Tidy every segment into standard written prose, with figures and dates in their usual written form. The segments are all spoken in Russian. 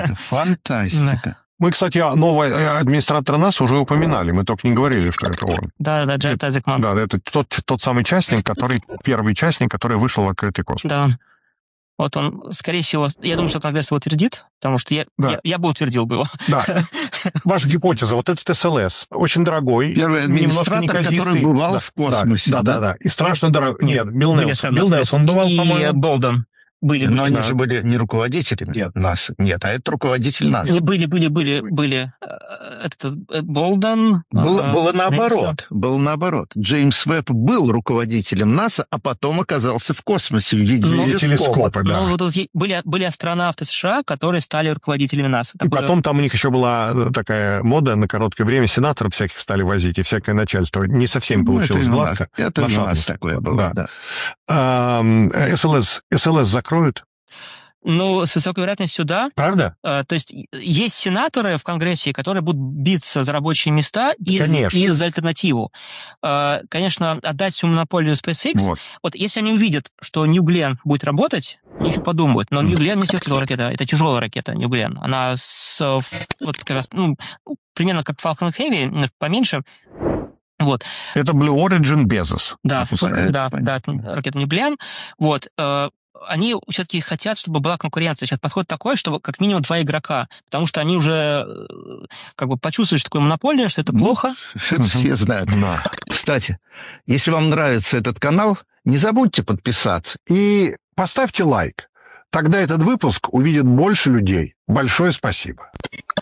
Фантастика. Мы, кстати, нового администратора НАСА уже упоминали, мы только не говорили, что это он. Да, Джет Айзекман. Да, это тот самый частник, первый частник, который вышел в открытый космос. Да. Вот он, скорее всего, я думаю, что Конгресс его утвердит, потому что я бы утвердил бы его. Да. Ваша гипотеза, вот этот СЛС, очень дорогой. Первый администратор, который бывал в космосе. Да. И страшно дорогой. Нет, Билл Нельсон бывал, по-моему. И Болден. Были. Но они же были не руководителями НАСА. Нет, а это руководитель НАСА. Были. Это Болден. Было наоборот. Джеймс Вебб был руководителем НАСА, а потом оказался в космосе в виде телескопа. Да. Ну, вот были астронавты США, которые стали руководителями НАСА. И потом там у них еще была такая мода, на короткое время сенаторов всяких стали возить, и всякое начальство. Не совсем получилось гладко. Это у нас такое было, да. СЛС закроют? Ну, с высокой вероятностью, да. Правда? То есть есть сенаторы в Конгрессе, которые будут биться за рабочие места и за альтернативу. Конечно, отдать всю монополию SpaceX. Вот если они увидят, что New Glenn будет работать, они еще подумают. Но New Glenn не светлая ракета, это тяжелая ракета New Glenn. Она вот как раз, примерно как Falcon Heavy, поменьше. Вот. Это Blue Origin Bezos. Да, ракета New Glenn. Вот. Они все-таки хотят, чтобы была конкуренция. Сейчас подход такой, чтобы как минимум 2 игрока, потому что они уже как бы почувствовали, что такое монополия, что это плохо. Это все знают. Кстати, если вам нравится этот канал, не забудьте подписаться. И поставьте лайк. Тогда этот выпуск увидит больше людей. Большое спасибо.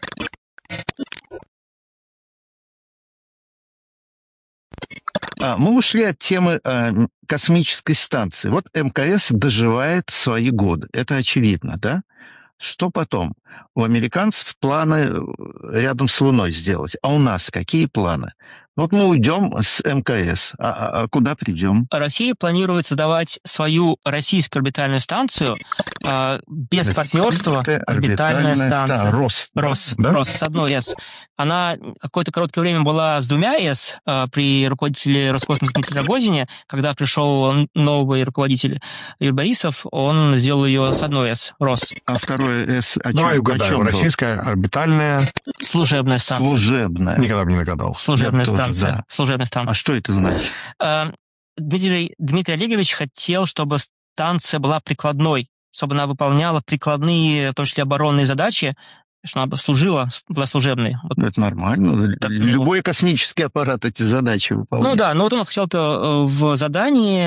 Мы ушли от темы космической станции. Вот МКС доживает свои годы. Это очевидно, да? Что потом? У американцев планы рядом с Луной сделать. А у нас какие планы? Вот мы уйдем с МКС. А куда придем? Россия планирует создавать свою российскую орбитальную станцию без партнерства. Орбитальная станция. РОС, с одной «С». Она какое-то короткое время была с 2 «С» при руководителе Роскосмоса Дмитрии Рогозине. Когда пришел новый руководитель Юрий Борисов, он сделал ее с 1 «С», РОС. А второе «С» о чем? Российская орбитальная... Служебная станция. Никогда бы не догадался. Служебная станция. Да. Служебная станция. А что это значит? Дмитрий Олегович хотел, чтобы станция была прикладной, чтобы она выполняла прикладные, в том числе оборонные задачи, чтобы она была служебной. Это нормально. Любой космический аппарат эти задачи выполняет. Ну да, но вот он хотел это в задании,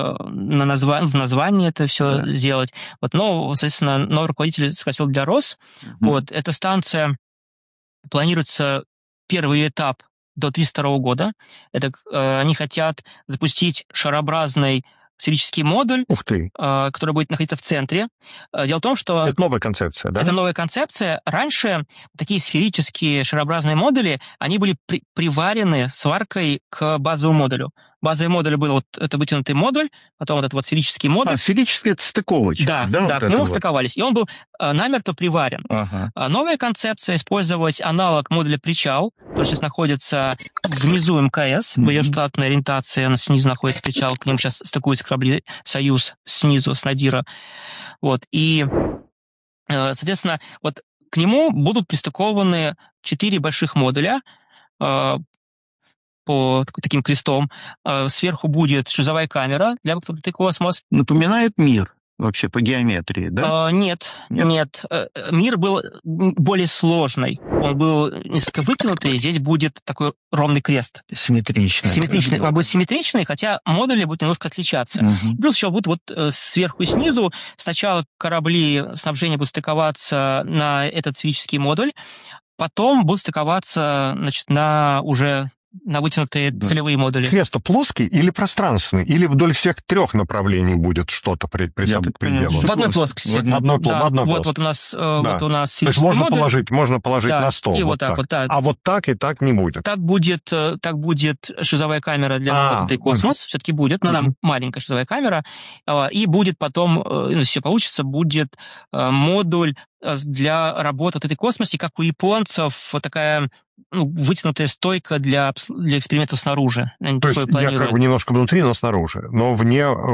в названии это все сделать. Вот, но, соответственно, новый руководитель хотел для РОС. Вот, эта станция планируется первый этап до 1932 года. Это они хотят запустить шарообразный сферический модуль, который будет находиться в центре. Дело в том, что... Это новая концепция, да? Это новая концепция. Раньше такие сферические шарообразные модули, они были приварены сваркой к базовому модулю. Базовый модуль был это вытянутый модуль, потом этот сферический модуль. Сферический — это стыковочка. Да, к нему стыковались. И он был намертво приварен. Новая концепция — использовать аналог модуля причал, который сейчас находится внизу МКС, в ее штатной ориентации, она снизу находится причал, к нему сейчас стыкуются корабли «Союз» снизу, с Надира. Вот. И, соответственно, вот к нему будут пристыкованы 4 больших модуля, по таким крестом. Сверху будет шлюзовая камера для открытый космос. Напоминает мир вообще по геометрии, да? Нет. Мир был более сложный. Он был несколько вытянутый, здесь будет такой ровный крест. Симметричный. Он будет симметричный, хотя модули будут немножко отличаться. Плюс еще будут сверху и снизу. Сначала корабли снабжения будут стыковаться на этот сферический модуль, потом будут стыковаться, на вытянутые целевые модули. Крест плоский или пространственный? Или вдоль всех 3 направлений будет что-то приделано? В одной плоскости. Вот у нас То есть можно положить на стол. И вот так. А вот так и так не будет. Так будет шлюзовая камера для открытый космос. Все-таки будет, но она маленькая шлюзовая камера. И будет потом, если все получится, будет модуль для работы в этой космосе, как у японцев, такая вытянутая стойка для экспериментов снаружи. Они То есть такое я планируют. как бы немножко внутри, но снаружи. Но в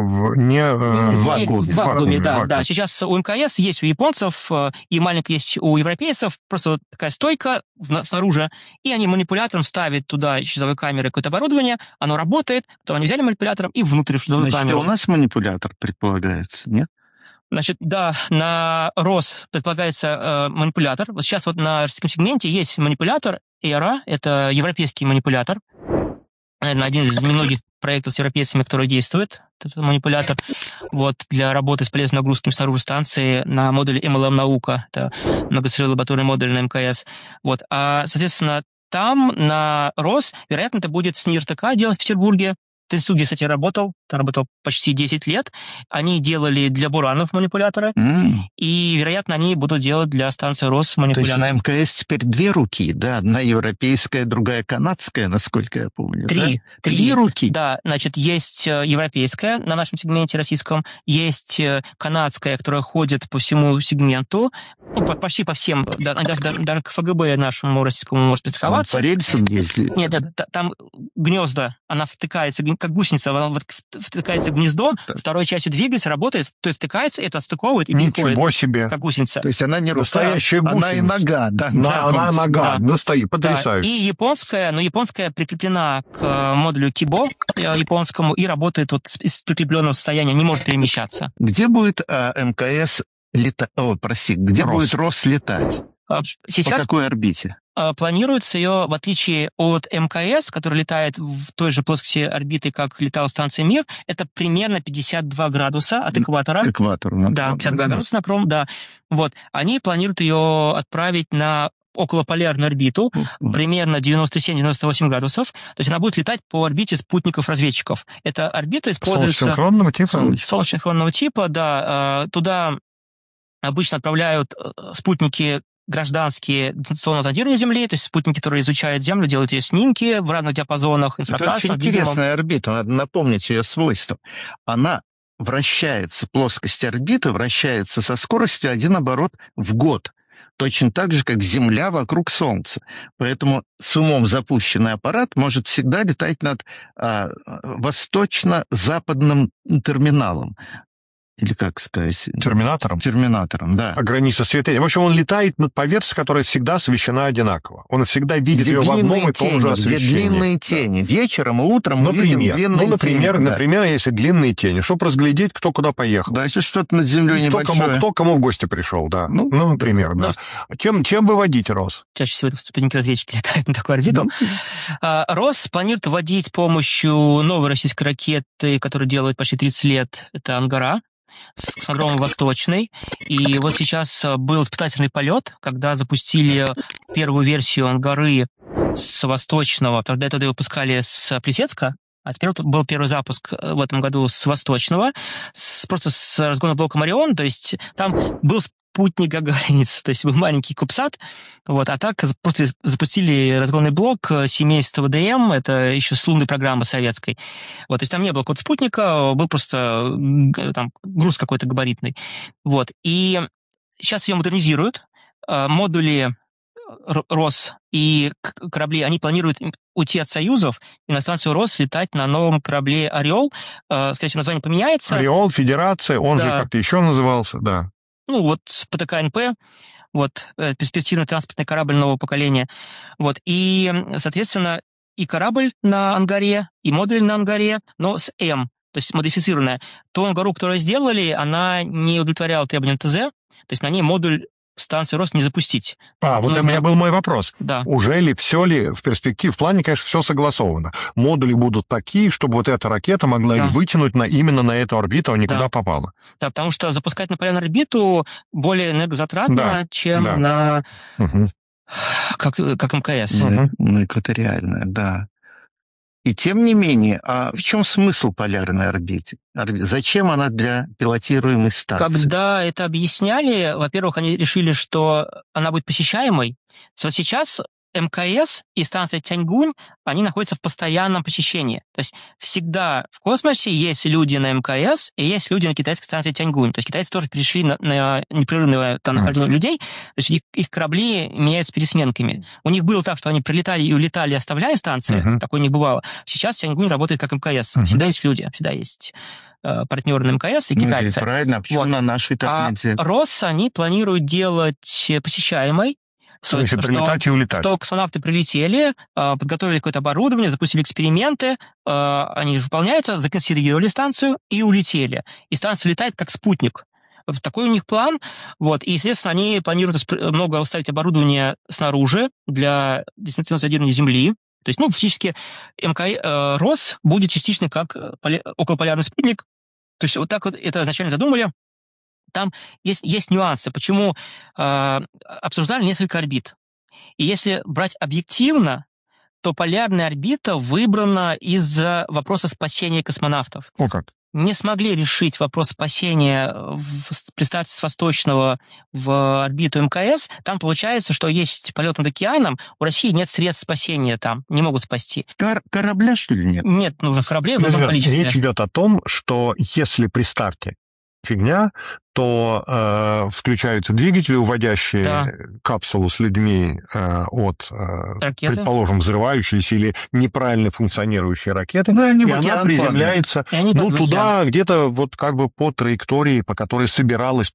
В вакууме, да. вакууме. Сейчас у МКС есть у японцев, и маленькая есть у европейцев. Просто вот такая стойка снаружи, и они манипулятором ставят туда щитовой камеры какое-то оборудование, оно работает, потом они взяли манипулятором и внутрь щитовую Значит, камеру. у нас манипулятор предполагается, нет? Значит, да, на РОС предполагается манипулятор. Вот сейчас вот на российском сегменте есть манипулятор ERA, это европейский манипулятор. Наверное, один из немногих проектов с европейцами, который действует, этот манипулятор, вот, для работы с полезной нагрузками снаружи станции на модуле MLM «Наука», это многоцелевой лабораторный модуль на МКС. Вот. А, соответственно, там, на РОС, вероятно, это будет с НИРТК делать в Петербурге. Ты, где, кстати, работал, там работал почти 10 лет. Они делали для буранов манипуляторы, и, вероятно, они будут делать для станции РОС То манипуляторы. есть на МКС теперь две руки, да? Одна европейская, другая канадская, насколько я помню. Три. Да? Три руки? Да, значит, есть европейская на нашем сегменте российском, есть канадская, которая ходит по всему сегменту, почти по всем, даже к ФГБ нашему российскому может пристыковаться. По рельсам ездили? Нет, там гнезда, она втыкается, как гусеница, она вот втыкается в гнездо, второй частью двигается, работает, то есть втыкается, это отстыковывает и переходит, Ничего себе. как гусеница. То есть она не рука, Настоящая она и гусеница. нога, да? Она нога, настоит, Да, потрясающе. и японская, но японская прикреплена к модулю Кибо японскому и работает вот из прикрепленного состояния, не может перемещаться. Где будет МКС летать? Где РОС. будет РОС летать? По Сейчас какой орбите? планируется ее, в отличие от МКС, который летает в той же плоскости орбиты, как летала станция «Мир», это примерно 52 градуса от экватора. К экватору. Да, 52 градуса на кром, да. Вот. Они планируют ее отправить на околополярную орбиту, примерно 97-98 градусов. То есть она будет летать по орбите спутников-разведчиков. Эта орбита используется... Солнечно-синхронного типа? Солнечно-синхронного типа, да. Туда обычно отправляют спутники гражданские дистанционного зондирования Земли, то есть спутники, которые изучают Землю, делают ее снимки в разных диапазонах, Это инфракрасном, очень интересная орбита, надо напомнить ее свойства. Она вращается, плоскость орбиты вращается со скоростью 1 оборот в год. Точно так же, как Земля вокруг Солнца. Поэтому с умом запущенный аппарат может всегда летать над восточно-западным терминалом. Или как сказать? Терминатором? Терминатором, да. А граница светения. В общем, он летает над поверхностью, которая всегда освещена одинаково. Он всегда видит ее в одном и том же освещении. Где длинные тени. Вечером и утром мы видим длинные тени. Например, если длинные тени, чтобы разглядеть, кто куда поехал. Да, если что-то над землей небольшое. Кто кому в гости пришел, да. Ну например, да. Чем выводить РОС? Чаще всего это спутники-разведчики летают на такой орбиту. РОС планирует вводить с помощью новой российской ракеты, которую делают почти 30 лет, это «Ангара», с космодромом «Восточный». И вот сейчас был испытательный полет, когда запустили первую версию «Ангары» с Восточного. Тогда ее выпускали с Плесецка, а теперь был первый запуск в этом году с Восточного, просто с разгонным блоком «Орион». То есть там был спутник Гагаринец, то есть был маленький кубсат, вот, а так просто запустили разгонный блок семейства ДМ, это еще с лунной программы советской. Вот, то есть там не было какого-то спутника, был просто там груз какой-то габаритный. Вот, и сейчас ее модернизируют, модули РОС и корабли, они планируют уйти от союзов и на станцию РОС летать на новом корабле «Орел». Скорее всего, название поменяется. «Орел», «Федерация», он же как-то еще назывался, да. Ну, вот ПТК-НП, вот, перспективный транспортный корабль нового поколения. Вот, и, соответственно, и корабль на «Ангаре», и модуль на «Ангаре», но с М, то есть модифицированная. Ту «Ангару», которую сделали, она не удовлетворяла требованиям ТЗ, то есть на ней модуль станции РОС не запустить. Вот у меня был мой вопрос. Да. Уже ли, все ли в перспективе, в плане, конечно, все согласовано. Модули будут такие, чтобы вот эта ракета могла их вытянуть именно на эту орбиту, а не куда попала. Да, потому что запускать на полярную орбиту более энергозатратно, чем на... Как МКС. На экваториальная, да. И тем не менее, а в чем смысл полярной орбиты? Зачем она для пилотируемой станции? Когда это объясняли, во-первых, они решили, что она будет посещаемой. Вот сейчас МКС и станция Тяньгунь, они находятся в постоянном посещении. То есть всегда в космосе есть люди на МКС и есть люди на китайской станции Тяньгунь. То есть китайцы тоже перешли на непрерывное там нахождение людей. То есть их корабли меняются пересменками. У них было так, что они прилетали и улетали, оставляя станции. Такое не бывало. Сейчас Тяньгунь работает как МКС. Всегда есть люди, всегда есть партнеры на МКС и китайцы. Правильно, а почему на нашей так нельзя? Рос они планируют делать посещаемой. В смысле, прилетать и улетать. Что космонавты прилетели, подготовили какое-то оборудование, запустили эксперименты, они выполняются, законсервировали станцию и улетели. И станция летает как спутник. Такой у них план. Вот. И, естественно, они планируют много оставить оборудования снаружи для дистанционного зондирования Земли. То есть, фактически РОС будет частично как околополярный спутник. То есть вот так вот это изначально задумали. Там есть нюансы, почему обсуждали несколько орбит. И если брать объективно, то полярная орбита выбрана из-за вопроса спасения космонавтов. О как. Не смогли решить вопрос спасения при старте с Восточного в орбиту МКС. Там получается, что есть полет над океаном, у России нет средств спасения там, не могут спасти. Корабля, что ли, нет? Нет нужных кораблей в нужном количестве. Речь идет о том, что если при старте фигня, то включаются двигатели, уводящие капсулу с людьми от, ракеты, предположим, взрывающейся или неправильно функционирующей ракеты, и она приземляется туда, где-то вот как бы по траектории, по которой собирался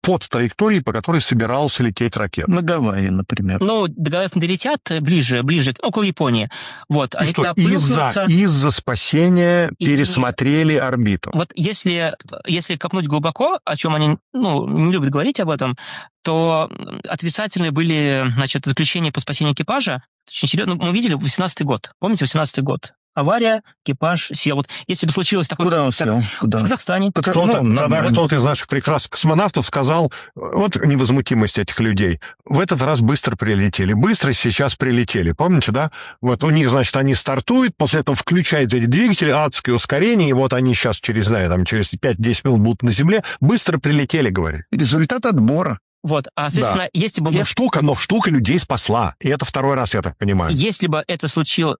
лететь ракета. На Гавайи, например. До Гавайев не долетят, ближе, около Японии. Вот, и что, из-за спасения пересмотрели орбиту? Вот если копнуть глубоко, о чем они не любят говорить об этом, то отрицательные были, заключения по спасению экипажа. Очень серьезно. Мы видели 18-й год. Помните, 18-й год? Авария, экипаж сел. Вот если бы случилось такое... Куда он сел? В Казахстане. Кто-то из наших прекрасных космонавтов сказал, вот невозмутимость этих людей. В этот раз быстро прилетели. Быстро сейчас прилетели. Помните, да? Вот у них, они стартуют, после этого включают эти двигатели, адское ускорение, и вот они сейчас через 5-10 минут будут на Земле. Быстро прилетели, говорит. Результат отбора. Вот, соответственно, если бы... Но штука людей спасла. И это второй раз, я так понимаю. Если бы это случилось,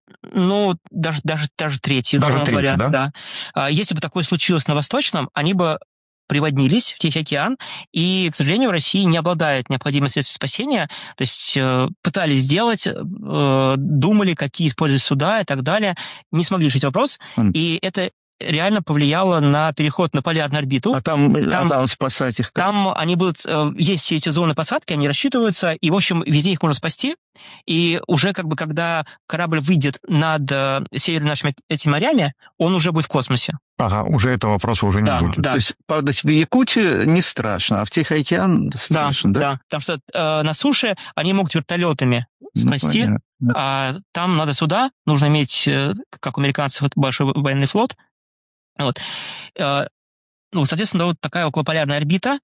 даже третий. Даже третий, да? Да. Если бы такое случилось на Восточном, они бы приводнились в Тихий океан, и, к сожалению, Россия не обладает необходимыми средствами спасения, то есть пытались сделать, думали, какие использовать суда и так далее, не смогли решить вопрос, и это реально повлияло на переход на полярную орбиту. А там спасать их как? Там они будут... Есть все эти зоны посадки, они рассчитываются, и, в общем, везде их можно спасти. И уже когда корабль выйдет над северными нашими этими морями, он уже будет в космосе. Ага, уже этого вопроса уже не будет. Да. То есть, правда, в Якутии не страшно, а в Тихий океан страшно, да? Да, потому что на суше они могут вертолетами спасти, а там надо суда, нужно иметь, как у американцев, большой военный флот. Вот. Соответственно, вот такая околополярная орбита.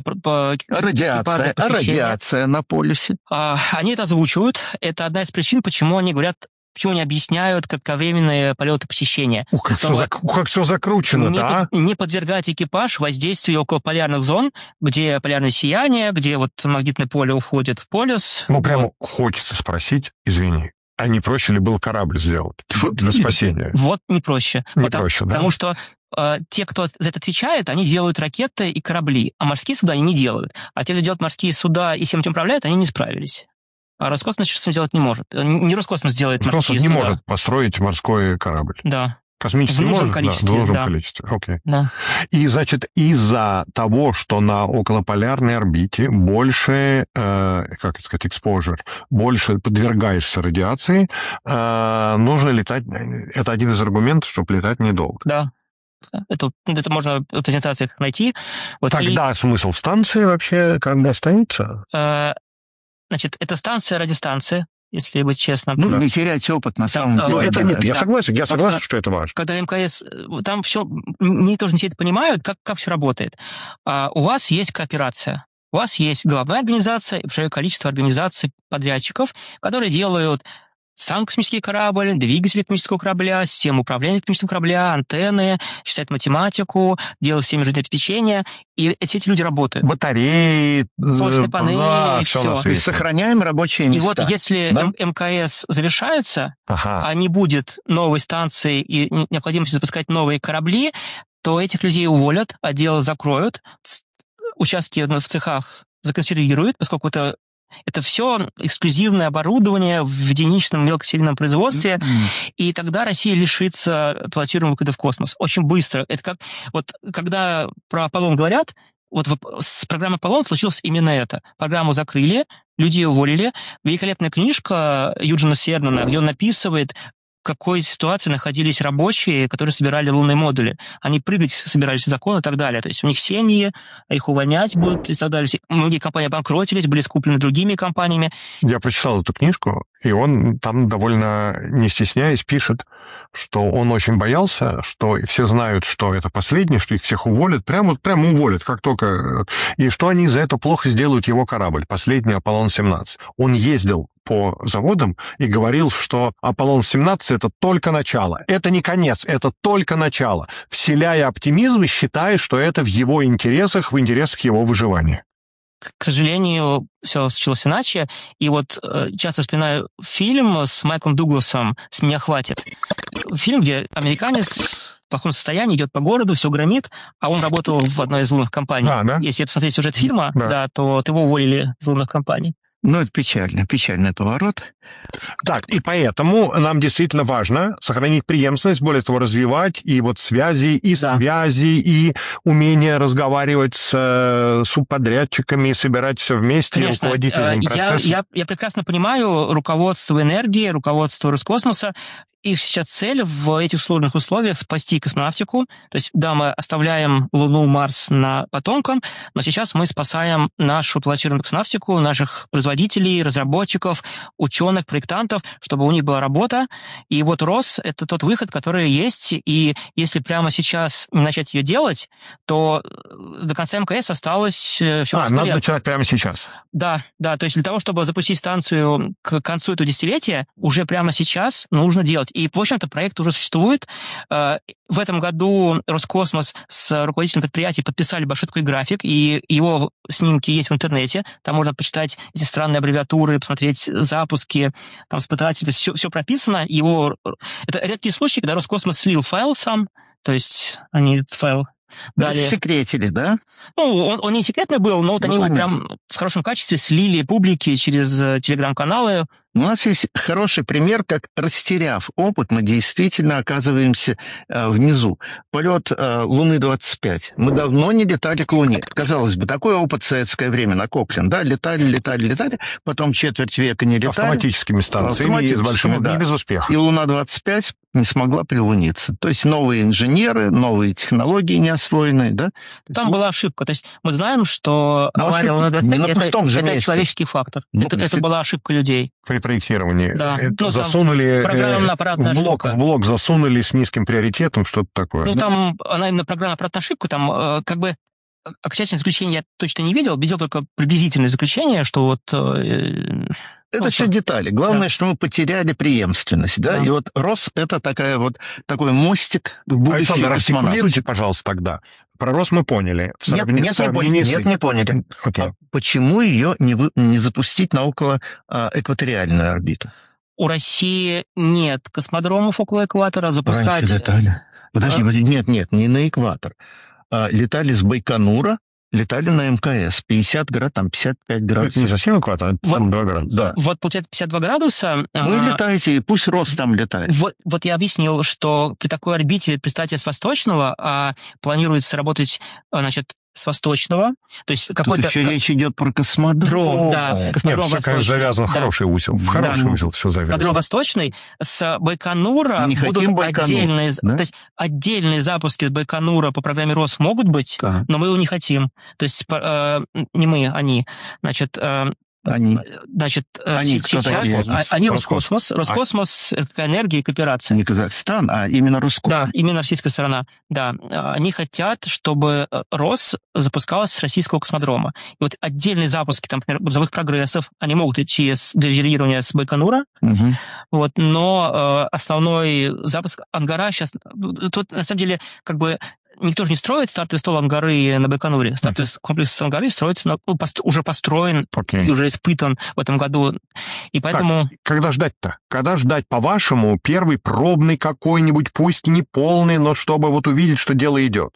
Радиация на полюсе. Они это озвучивают. Это одна из причин, почему они объясняют кратковременные полеты посещения. Как все закручено, не подвергать экипаж воздействию околополярных зон, где полярное сияние, где вот магнитное поле уходит в полюс. Прямо хочется спросить, извини, а не проще ли было корабль сделать для спасения? Вот не проще. Проще, да? Потому что те, кто за это отвечает, они делают ракеты и корабли, а морские суда они не делают. А те, кто делают морские суда и всем этим управляют, они не справились. А Роскосмос сейчас этим делать не может. Не Роскосмос делает морские суда. Не может построить морской корабль. Да. Космический может? В нужном количестве. Окей. Да. И, из-за того, что на околополярной орбите больше, exposure, больше подвергаешься радиации, нужно летать... Это один из аргументов, чтобы летать недолго. Да. Это можно в презентациях найти. Тогда смысл в станции вообще останется? Это станция-радиостанция, если быть честным. Не терять опыт, на самом деле. Это нет, я согласен, что это важно. Когда МКС, там все, не все это понимают, как все работает. У вас есть кооперация. У вас есть главная организация и большое количество организаций подрядчиков, которые делают сам космический корабль, двигатель космического корабля, систему управления космического корабля, антенны, считать математику, делать все жизнеобеспечения, и эти люди работают. Батареи, Солнечные панели, и всё всё. на То свете. есть сохраняем рабочие И места. вот если да? МКС завершается, Ага. а не будет новой станции и необходимости запускать новые корабли, то этих людей уволят, отделы закроют, участки в цехах законсервируют, поскольку это все эксклюзивное оборудование в единичном мелкосерийном производстве, и тогда Россия лишится пилотируемых выходов в космос. Очень быстро. Это как вот когда про Аполлон говорят, вот с программой Аполлон случилось именно это. Программу закрыли, людей уволили. Великолепная книжка Юджина Сернана, где он описывает, в какой ситуации находились рабочие, которые собирали лунные модули. Они прыгать собирались из окон и так далее. То есть у них семьи, их увольнять будут и так далее. Многие компании обанкротились, были скуплены другими компаниями. Я прочитал эту книжку, и он там довольно, не стесняясь, пишет, что он очень боялся, что все знают, что это последнее, что их всех уволят, прямо уволят, как только... И что они за это плохо сделают его корабль, последний Аполлон-17. Он ездил по заводам и говорил, что Аполлон-17 — это только начало. Это не конец, это только начало. Вселяя оптимизм и считая, что это в его интересах, в интересах его выживания. К сожалению, все случилось иначе. И вот часто вспоминаю фильм с Майклом Дугласом «С меня хватит». Фильм, где американец в плохом состоянии идет по городу, все громит, а он работал в одной из лунных компаний. Да? Если посмотреть сюжет фильма, Да. то его уволили из лунных компаний. Ну, это печальный поворот. Так, и поэтому нам действительно важно сохранить преемственность, более того, развивать и вот связи, и умение разговаривать с субподрядчиками, собирать все вместе, и Конечно, руководить этим процессом. я прекрасно понимаю руководство энергии, руководство Роскосмоса. Их сейчас цель в этих сложных условиях спасти космонавтику. То есть, да, мы оставляем Луну, Марс на потомкам, но сейчас мы спасаем нашу пилотируемую космонавтику, наших производителей, разработчиков, ученых, проектантов, чтобы у них была работа. И вот РОС — это тот выход, который есть. И если прямо сейчас начать ее делать, то до конца МКС осталось всего 100 надо лет. начинать прямо сейчас. Да. То есть для того, чтобы запустить станцию к концу этого десятилетия, уже прямо сейчас нужно делать. И, в общем-то, проект уже существует. В этом году Роскосмос с руководителем предприятия подписали большой такой график, и его снимки есть в интернете. Там можно почитать эти странные аббревиатуры, посмотреть запуски, там, испытатели. То есть все прописано. Это редкий случай, когда Роскосмос слил файл сам, то есть они этот файл дали. Секретили, да? Ну, он не секретный был, но вот они его прям в хорошем качестве слили публике через телеграм-каналы. У нас есть хороший пример, как, растеряв опыт, мы действительно оказываемся внизу. Полет Луны-25. Мы давно не летали к Луне. Казалось бы, такой опыт в советское время накоплен. Да? Летали. Потом четверть века не летали. Автоматическими станциями и с большим, да. и без успеха. И Луна-25 не смогла прилуниться. То есть новые инженеры, новые технологии не освоенные. Да? Там была ошибка. То есть мы знаем, что авария Луны-25 это человеческий фактор. Это была ошибка людей. При проектировании. Да. Засунули программно-аппаратная в блок засунули с низким приоритетом, что-то такое. Ну, там она именно программно-аппаратная ошибка, там как бы окончательное заключение я точно не видел только приблизительное заключение, что вот... Это все детали. Главное, что мы потеряли преемственность. Да? И вот РОС — это такой мостик в будущее Александр, космонавтики. артикулируйте, пожалуйста, тогда. Про РОС мы поняли. Нет, не поняли. Okay. А почему ее не запустить на около экваториальную орбиту? У России нет космодромов около экватора. Запускать... Раньше летали. Подожди, нет, не на экватор. Летали с Байконура, летали на МКС. 50 градусов, там 55 градусов. Это не совсем экватор, а 52 градуса. Да. Вот, получается, 52 градуса. Вы летаете, и пусть РОС там летает. Вот я объяснил, что при такой орбите предстателя с восточного планируется работать, значит, с восточного. То есть какой-то... Тут еще речь идет про космодром. Да, космодром Нет, все, конечно, завязано в хороший узел. В хороший узел все завязано. Космодром восточный. С Байконура не будут отдельные... Да? То есть отдельные запуски с Байконура по программе РОС могут быть, но мы его не хотим. То есть не мы, они. Значит, Они. Значит, Они кто сейчас такие? они Роскосмос. Роскосмос — это такая энергия и кооперация. Не Казахстан, а именно Роскосмос. Да, именно российская сторона. Да, они хотят, чтобы РОС запускалась с российского космодрома. И вот отдельные запуски, там, например, грузовых прогрессов, они могут идти для делегирования с Байконура, вот, но основной запуск Ангара сейчас... Тут, на самом деле, как бы никто же не строит стартовый стол Ангары на Байконуре. Стартовый комплекс Ангары строится, уже построен и уже испытан в этом году. И поэтому... Так, когда ждать-то? Когда ждать, по-вашему, первый пробный какой-нибудь, пусть не полный, но чтобы вот увидеть, что дело идет?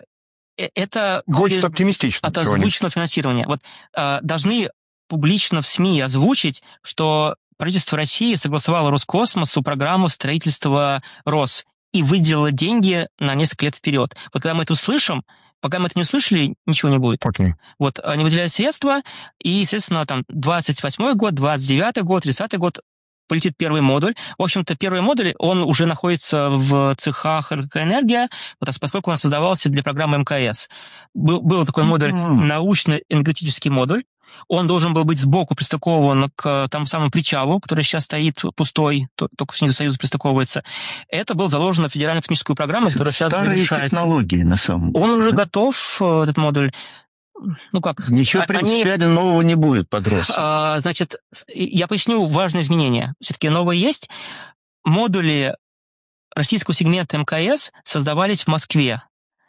Это... Хочется оптимистично. От озвученного финансирования. Вот должны публично в СМИ озвучить, что правительство России согласовало Роскосмосу программу строительства РОС и выделило деньги на несколько лет вперед. Вот когда мы это услышим, пока мы это не услышали, ничего не будет. Вот они выделяют средства, и, естественно, там 28-й год, 29-й год, 30-й год полетит первый модуль. В общем-то, первый модуль, он уже находится в цехах РКК «Энергия», поскольку он создавался для программы МКС. Был такой модуль, научно-энергетический модуль. Он должен был быть сбоку пристыкован к тому самому причалу, который сейчас стоит пустой, только Союз пристыковывается. Это было заложено в федеральную космическую программу, которая сейчас завершается. Старые технологии, на самом деле. Он уже готов, этот модуль. Ну как? Ничего принципиально нового не будет под РОС. Значит, я поясню важное изменение. Все-таки новое есть. Модули российского сегмента МКС создавались в Москве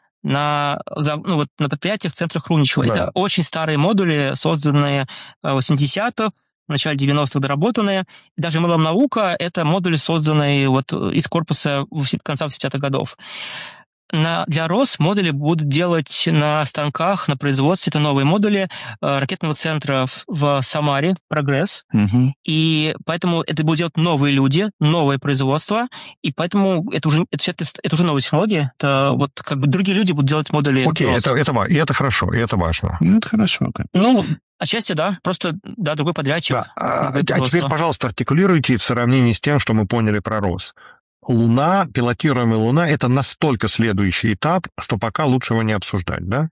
на предприятиях, центрах Хруничева. Да. Это очень старые модули, созданные в 80-х, в начале 90-х доработанные. Даже МЛМ-наука — это модули, созданные вот из корпуса конца 80-х годов. Для РОС модули будут делать на станках, на производстве. Это новые модули ракетного центра в Самаре, «Прогресс». И поэтому это будут делать новые люди, новое производство. И поэтому это уже новые технологии. Это вот как бы другие люди будут делать модули. Окей, это хорошо, и это важно. Это хорошо. Ну, отчасти, да. Просто, да, другой подрядчик. Да. А теперь, пожалуйста, артикулируйте в сравнении с тем, что мы поняли про РОС. Луна, пилотируемая Луна, это настолько следующий этап, что пока лучше его не обсуждать, да?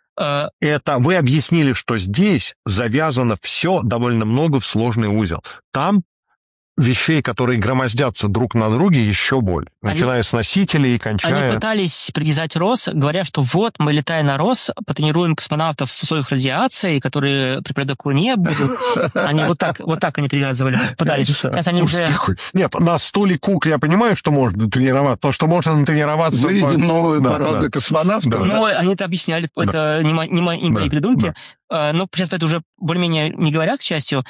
Это вы объяснили, что здесь завязано все довольно много в сложный узел. Там вещей, которые громоздятся друг на друге, еще более. Начиная с носителей и кончая... Они пытались привязать РОС, говоря, что вот мы, летая на РОС, потренируем космонавтов в условиях радиации, которые при полете к Луне будут. Они вот так они привязывали, пытались. Сейчас они уже... Нет, на стуле куклы я понимаю, что можно тренироваться, то, что можно натренироваться... Выведем новую породу космонавтов. Ну, они это объясняли, это не мои придумки. Но сейчас это уже более-менее не говорят, к счастью.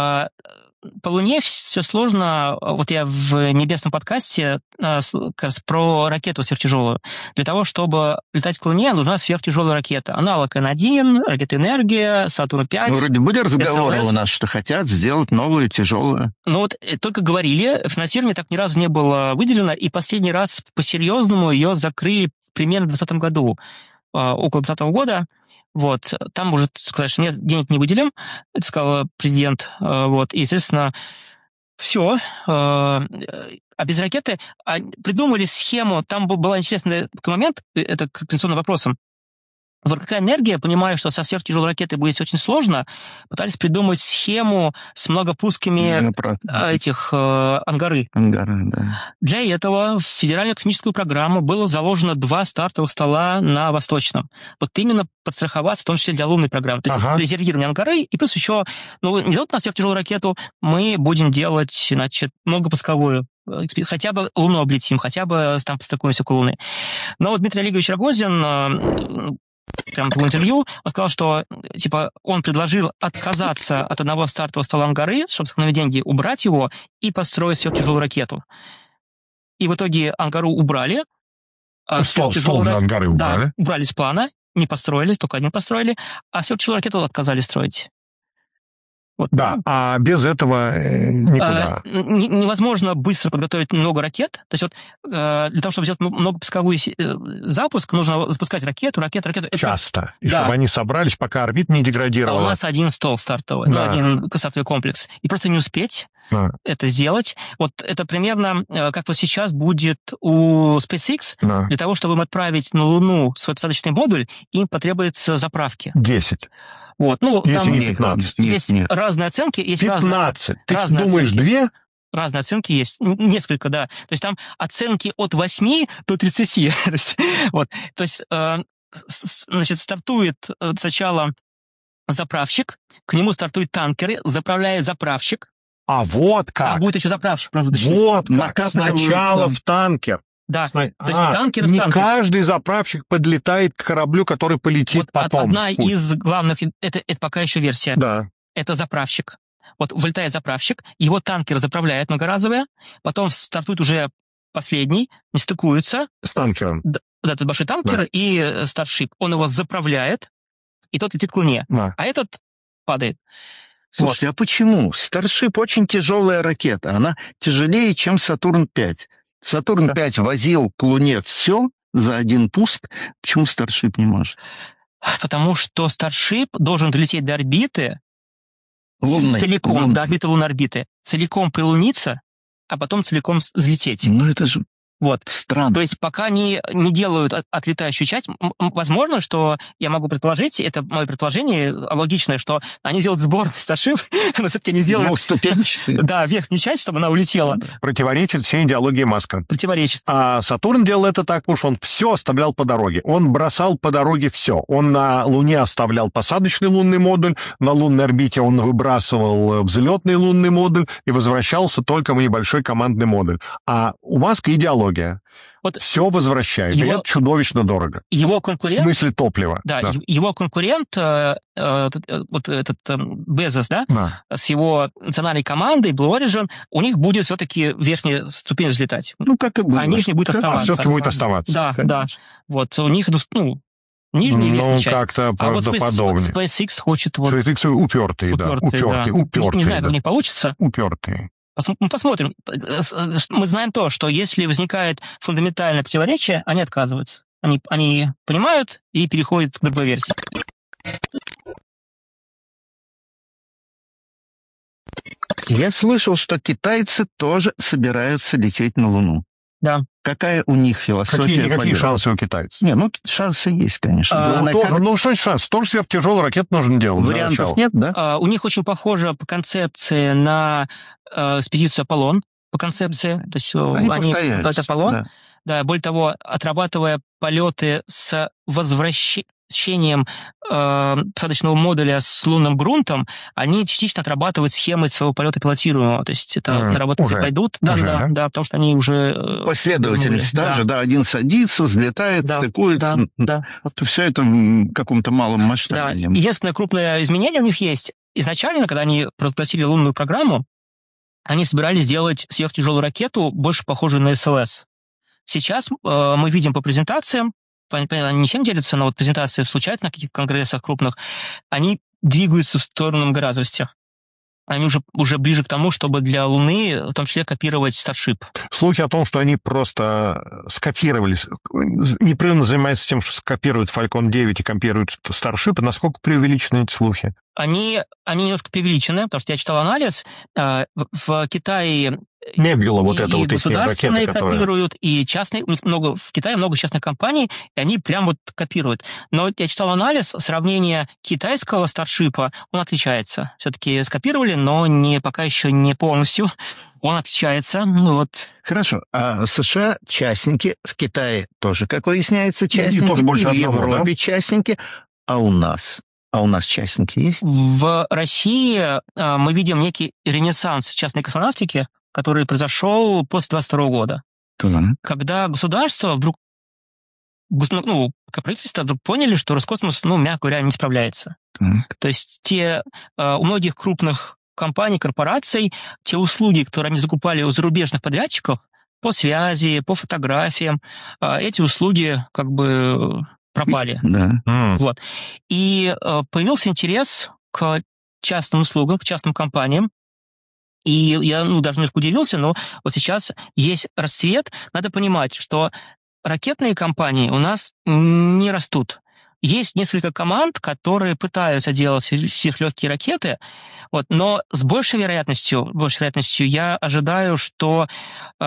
По Луне все сложно. Вот я в небесном подкасте как раз про ракету сверхтяжелую. Для того, чтобы летать к Луне, нужна сверхтяжелая ракета. Аналог N1, ракета «Энергия», Сатурн-5. Ну, вроде были разговоры у нас, что хотят сделать новую тяжелую. Ну вот только говорили, финансирование так ни разу не было выделено, и последний раз по-серьезному ее закрыли примерно в 2020 году, около 2020 года. Вот, там уже сказали, что нет, денег не выделим, это сказал президент, вот, и, естественно, все. А без ракеты придумали схему, там был интересный такой момент, это к традиционным вопросам. В РКК «Энергия», понимая, что со сверхтяжелой ракетой будет очень сложно, пытались придумать схему с многопусками этих Ангары. Да. Для этого в федеральную космическую программу было заложено 2 стартовых стола на Восточном. Вот именно подстраховаться, в том числе для лунной программы. То есть резервирование Ангары, и плюс еще, не делать на сверхтяжелую ракету, мы будем делать, значит, многопусковую. Хотя бы Луну облетим, хотя бы там постыкуемся к Луны. Но вот Дмитрий Олегович Рогозин прямо в интервью, он сказал, что типа он предложил отказаться от одного стартового стола Ангары, чтобы сэкономить деньги, убрать его и построить сверхтяжелую ракету. И в итоге Ангару убрали. Стол для Ангары убрали? Да, убрали с плана, не построили, только один построили, а сверхтяжелую ракету отказались строить. Вот. Да, а без этого никуда. Невозможно быстро подготовить много ракет. То есть вот для того, чтобы сделать многопусковой запуск, нужно запускать ракету. Часто. И чтобы они собрались, пока орбита не деградировала. А у нас один стол стартовый, один стартовый комплекс. И просто не успеть это сделать. Вот это примерно как вот сейчас будет у SpaceX. Для того, чтобы им отправить на Луну свой посадочный модуль, им потребуется заправки. 10. Вот. Ну, Если там не 15. есть нет. разные оценки. Есть 15. Ты разные думаешь, оценки. 2? Разные оценки есть. Несколько, да. То есть там оценки от 8 до 30. Вот. То есть, значит, стартует сначала заправщик, к нему стартуют танкеры, заправляет заправщик. А вот Там как. будет еще заправщик. Вот как. Накапливают Сначала там. в танкер. Да. То есть танкер в не танкер. каждый заправщик подлетает к кораблю, который полетит Вот потом. одна в путь. из главных, это пока еще версия, Да. это заправщик. Вот вылетает заправщик, его танкер заправляет многоразовые, потом стартует уже последний, не стыкуются, С танкером. вот этот большой танкер и Старшип. Он его заправляет, и тот летит к Луне. Да. А этот падает. Слушайте, а почему? Старшип очень тяжелая ракета. Она тяжелее, чем Сатурн-5. Сатурн-5 возил к Луне все за один пуск. Почему Старшип не может? Потому что Старшип должен долететь до орбиты Лунной. целиком, Лунной. до орбиты лунной орбиты, целиком прилуниться, а потом целиком взлететь. Ну, это же Вот. странно. То есть пока не делают отлетающую часть, возможно, что я могу предположить, это мое предположение логичное, что они сделают сборный Старшип, но все-таки не сделают Двухступенчатый. да, верхнюю часть, чтобы она улетела. Противоречит всей идеологии Маска. Противоречит. А Сатурн делал это так, потому что он все оставлял по дороге. Он бросал по дороге все. Он на Луне оставлял посадочный лунный модуль, на лунной орбите он выбрасывал взлетный лунный модуль и возвращался только в небольшой командный модуль. А у Маска идеология. Вот Все возвращает. И его- это чудовищно дорого. Его В конкурент, смысле топлива. да, его конкурент, вот этот Безос, да, Да. с его национальной командой Blue Origin, у них будет все-таки верхняя ступень взлетать, Ну, как и было. а нижний будет Как- оставаться. Все-таки будет оставаться. Да, Конечно. да. Вот у них, нижняя и верхняя Ну, часть. как-то А вот правдоподобнее. SpaceX хочет вот SpaceX упертые, да. упертые, Упертые. Не знаю, как у да. них получится. Упертые. Посмотрим. Мы знаем то, что если возникает фундаментальное противоречие, они отказываются. Они понимают и переходят к другой версии. Я слышал, что китайцы тоже собираются лететь на Луну. Да. Какая у них философия? Какие полета? шансы у китайцев? Не, ну, шансы есть, конечно. А, Главное, как- Ну, что шанс? Тоже сверхтяжелую ракету нужно делать. для начала. вариантов нет, да? У них очень похоже по концепции на экспедицию Аполлон. По концепции. То есть Они они повторяются, это Аполлон. да. Да, более того, отрабатывая полеты с возвращением посадочного модуля с лунным грунтом, они частично отрабатывают схемы своего полета пилотируемого. То есть это наработки уже? пойдут. Да, Уже, да, да? да, потому что они уже... Последовательность да. та же, да, один садится, взлетает, Да, стыкует. да. Все это в каком-то малом Да. масштабе. Единственное крупное изменение у них есть. Изначально, когда они провозгласили лунную программу, они собирались сделать сверхтяжелую ракету, больше похожую на СЛС. Сейчас мы видим по презентациям, понятно, они не всем делятся, но вот презентации случаются на каких-то конгрессах крупных, они двигаются в сторону многоразовости. Они уже ближе к тому, чтобы для Луны, в том числе, копировать Starship. Слухи о том, что они просто скопировались, непрерывно занимаются тем, что скопируют Falcon 9 и копируют Starship, насколько преувеличены эти слухи? Они немножко преувеличены, потому что я читал анализ. В Китае Nebula, вот эта и вот их государственные ракета, которая... копируют, и частные, у них в Китае много частных компаний, и они прям вот копируют. Но я читал анализ, сравнение китайского Старшипа, он отличается. Все-таки скопировали, но пока еще не полностью. Он отличается. Вот. Хорошо. А США частники, в Китае тоже, как выясняется, частники, тоже больше и в одного, Европе частники. А у нас? А у нас частники есть? В России мы видим некий ренессанс частной космонавтики, который произошел после 22 года. Так. Когда государство вдруг, как правительство вдруг поняли, что Роскосмос, мягко говоря, не справляется. Так. То есть у многих крупных компаний, корпораций, те услуги, которые они закупали у зарубежных подрядчиков по связи, по фотографиям, эти услуги как бы пропали. Да. Вот. И появился интерес к частным услугам, к частным компаниям. И я даже немножко удивился, но вот сейчас есть расцвет. Надо понимать, что ракетные компании у нас не растут. Есть несколько команд, которые пытаются делать сверхлегкие ракеты, но с большей вероятностью я ожидаю, что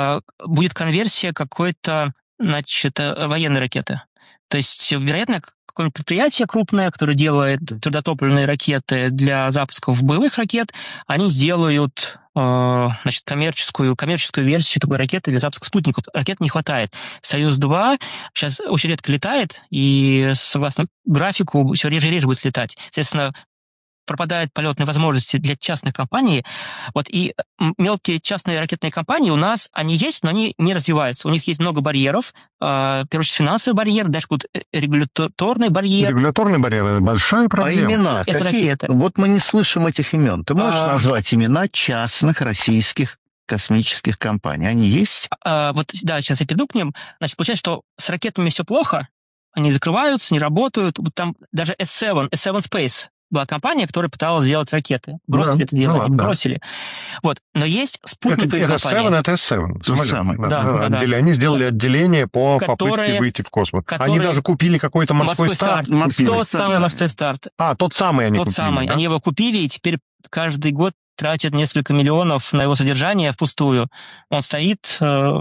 будет конверсия какой-то, военной ракеты. То есть, вероятно, какое-нибудь предприятие крупное, которое делает твердотопливные ракеты для запусков боевых ракет, они сделают значит, коммерческую версию такой ракеты для запуска спутников. Ракет не хватает. «Союз-2» сейчас очень редко летает, и, согласно графику, все реже и реже будет летать. Соответственно, пропадают полетные возможности для частных компаний. Вот, и мелкие частные ракетные компании у нас, они есть, но они не развиваются. У них есть много барьеров, в первую очередь финансовый барьер, дальше будет регуляторный барьер. Регуляторный барьер — это большая А проблема. имена? Это Какие? ракеты. Вот мы не слышим этих имен. Ты можешь назвать имена частных российских космических компаний? Они есть? Вот, да, сейчас я перейду к ним. Значит, получается, что с ракетами все плохо, они закрываются, не работают. Вот там даже S7 Space была компания, которая пыталась сделать ракеты. Бросили это дело, бросили. Вот. Но есть спутниковые компании. Это S7. Самый. Да. Они сделали отделение по попытке выйти в космос. Они даже купили какой-то морской старт. Тот самый морской старт. Тот самый они купили. Тот самый. Они его купили, и теперь каждый год тратят несколько миллионов на его содержание впустую. Он стоит...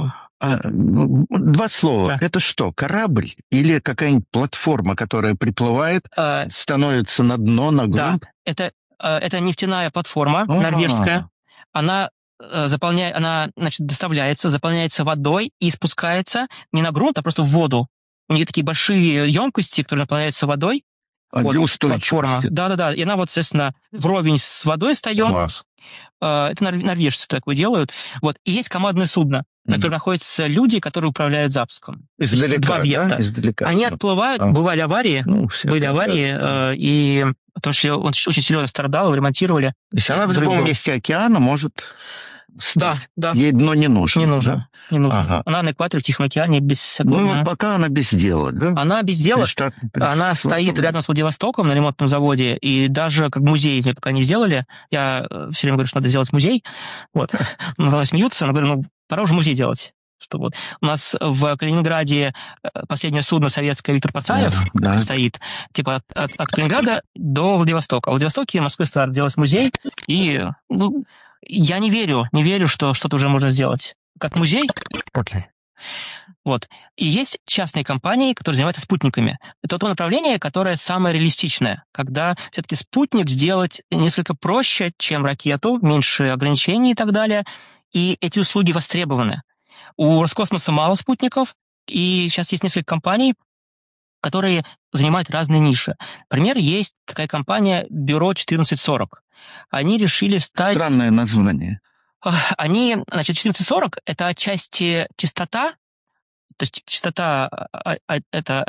2 слова. Да. Это что, корабль или какая-нибудь платформа, которая приплывает, становится на дно, на грунт? Да, это нефтяная платформа норвежская. Она доставляется, заполняется водой и спускается не на грунт, а просто в воду. У нее такие большие емкости, которые наполняются водой. Для устойчивости. Да. И она вот, естественно, вровень с водой встает. Класс. Это норвежцы такое делают. Вот. И есть командное судно, на котором находятся люди, которые управляют запуском. Издалека, два объекта. Да? Издалека. Они отплывают, бывали аварии, и потому что он очень сильно страдал, его ремонтировали. То есть она в любом месте океана может встать. Да. Ей дно не нужно. Не нужно. Да? Не нужно. Ага. Она на экваторе, в Тихом океане, без всякого... Вот пока она без дела, да? Она без дела. Она стоит рядом с Владивостоком на ремонтном заводе, и даже как музей из нее пока не сделали. Я все время говорю, что надо сделать музей. Вот. Надо смеются, но говорю, пора уже музей делать. Что вот у нас в Калининграде последнее судно советское «Виктор Пацаев» стоит, типа от Калининграда до Владивостока. А в Владивостоке морской старт делать музей, и я не верю, что что-то уже можно сделать. Как музей. Okay. Вот. И есть частные компании, которые занимаются спутниками. Это то направление, которое самое реалистичное, когда все-таки спутник сделать несколько проще, чем ракету, меньше ограничений и так далее, и эти услуги востребованы. У Роскосмоса мало спутников, и сейчас есть несколько компаний, которые занимают разные ниши. Например, есть такая компания «Бюро 1440». Они решили стать... Странное название. Они, значит, 1440 — это отчасти частота, то есть частота это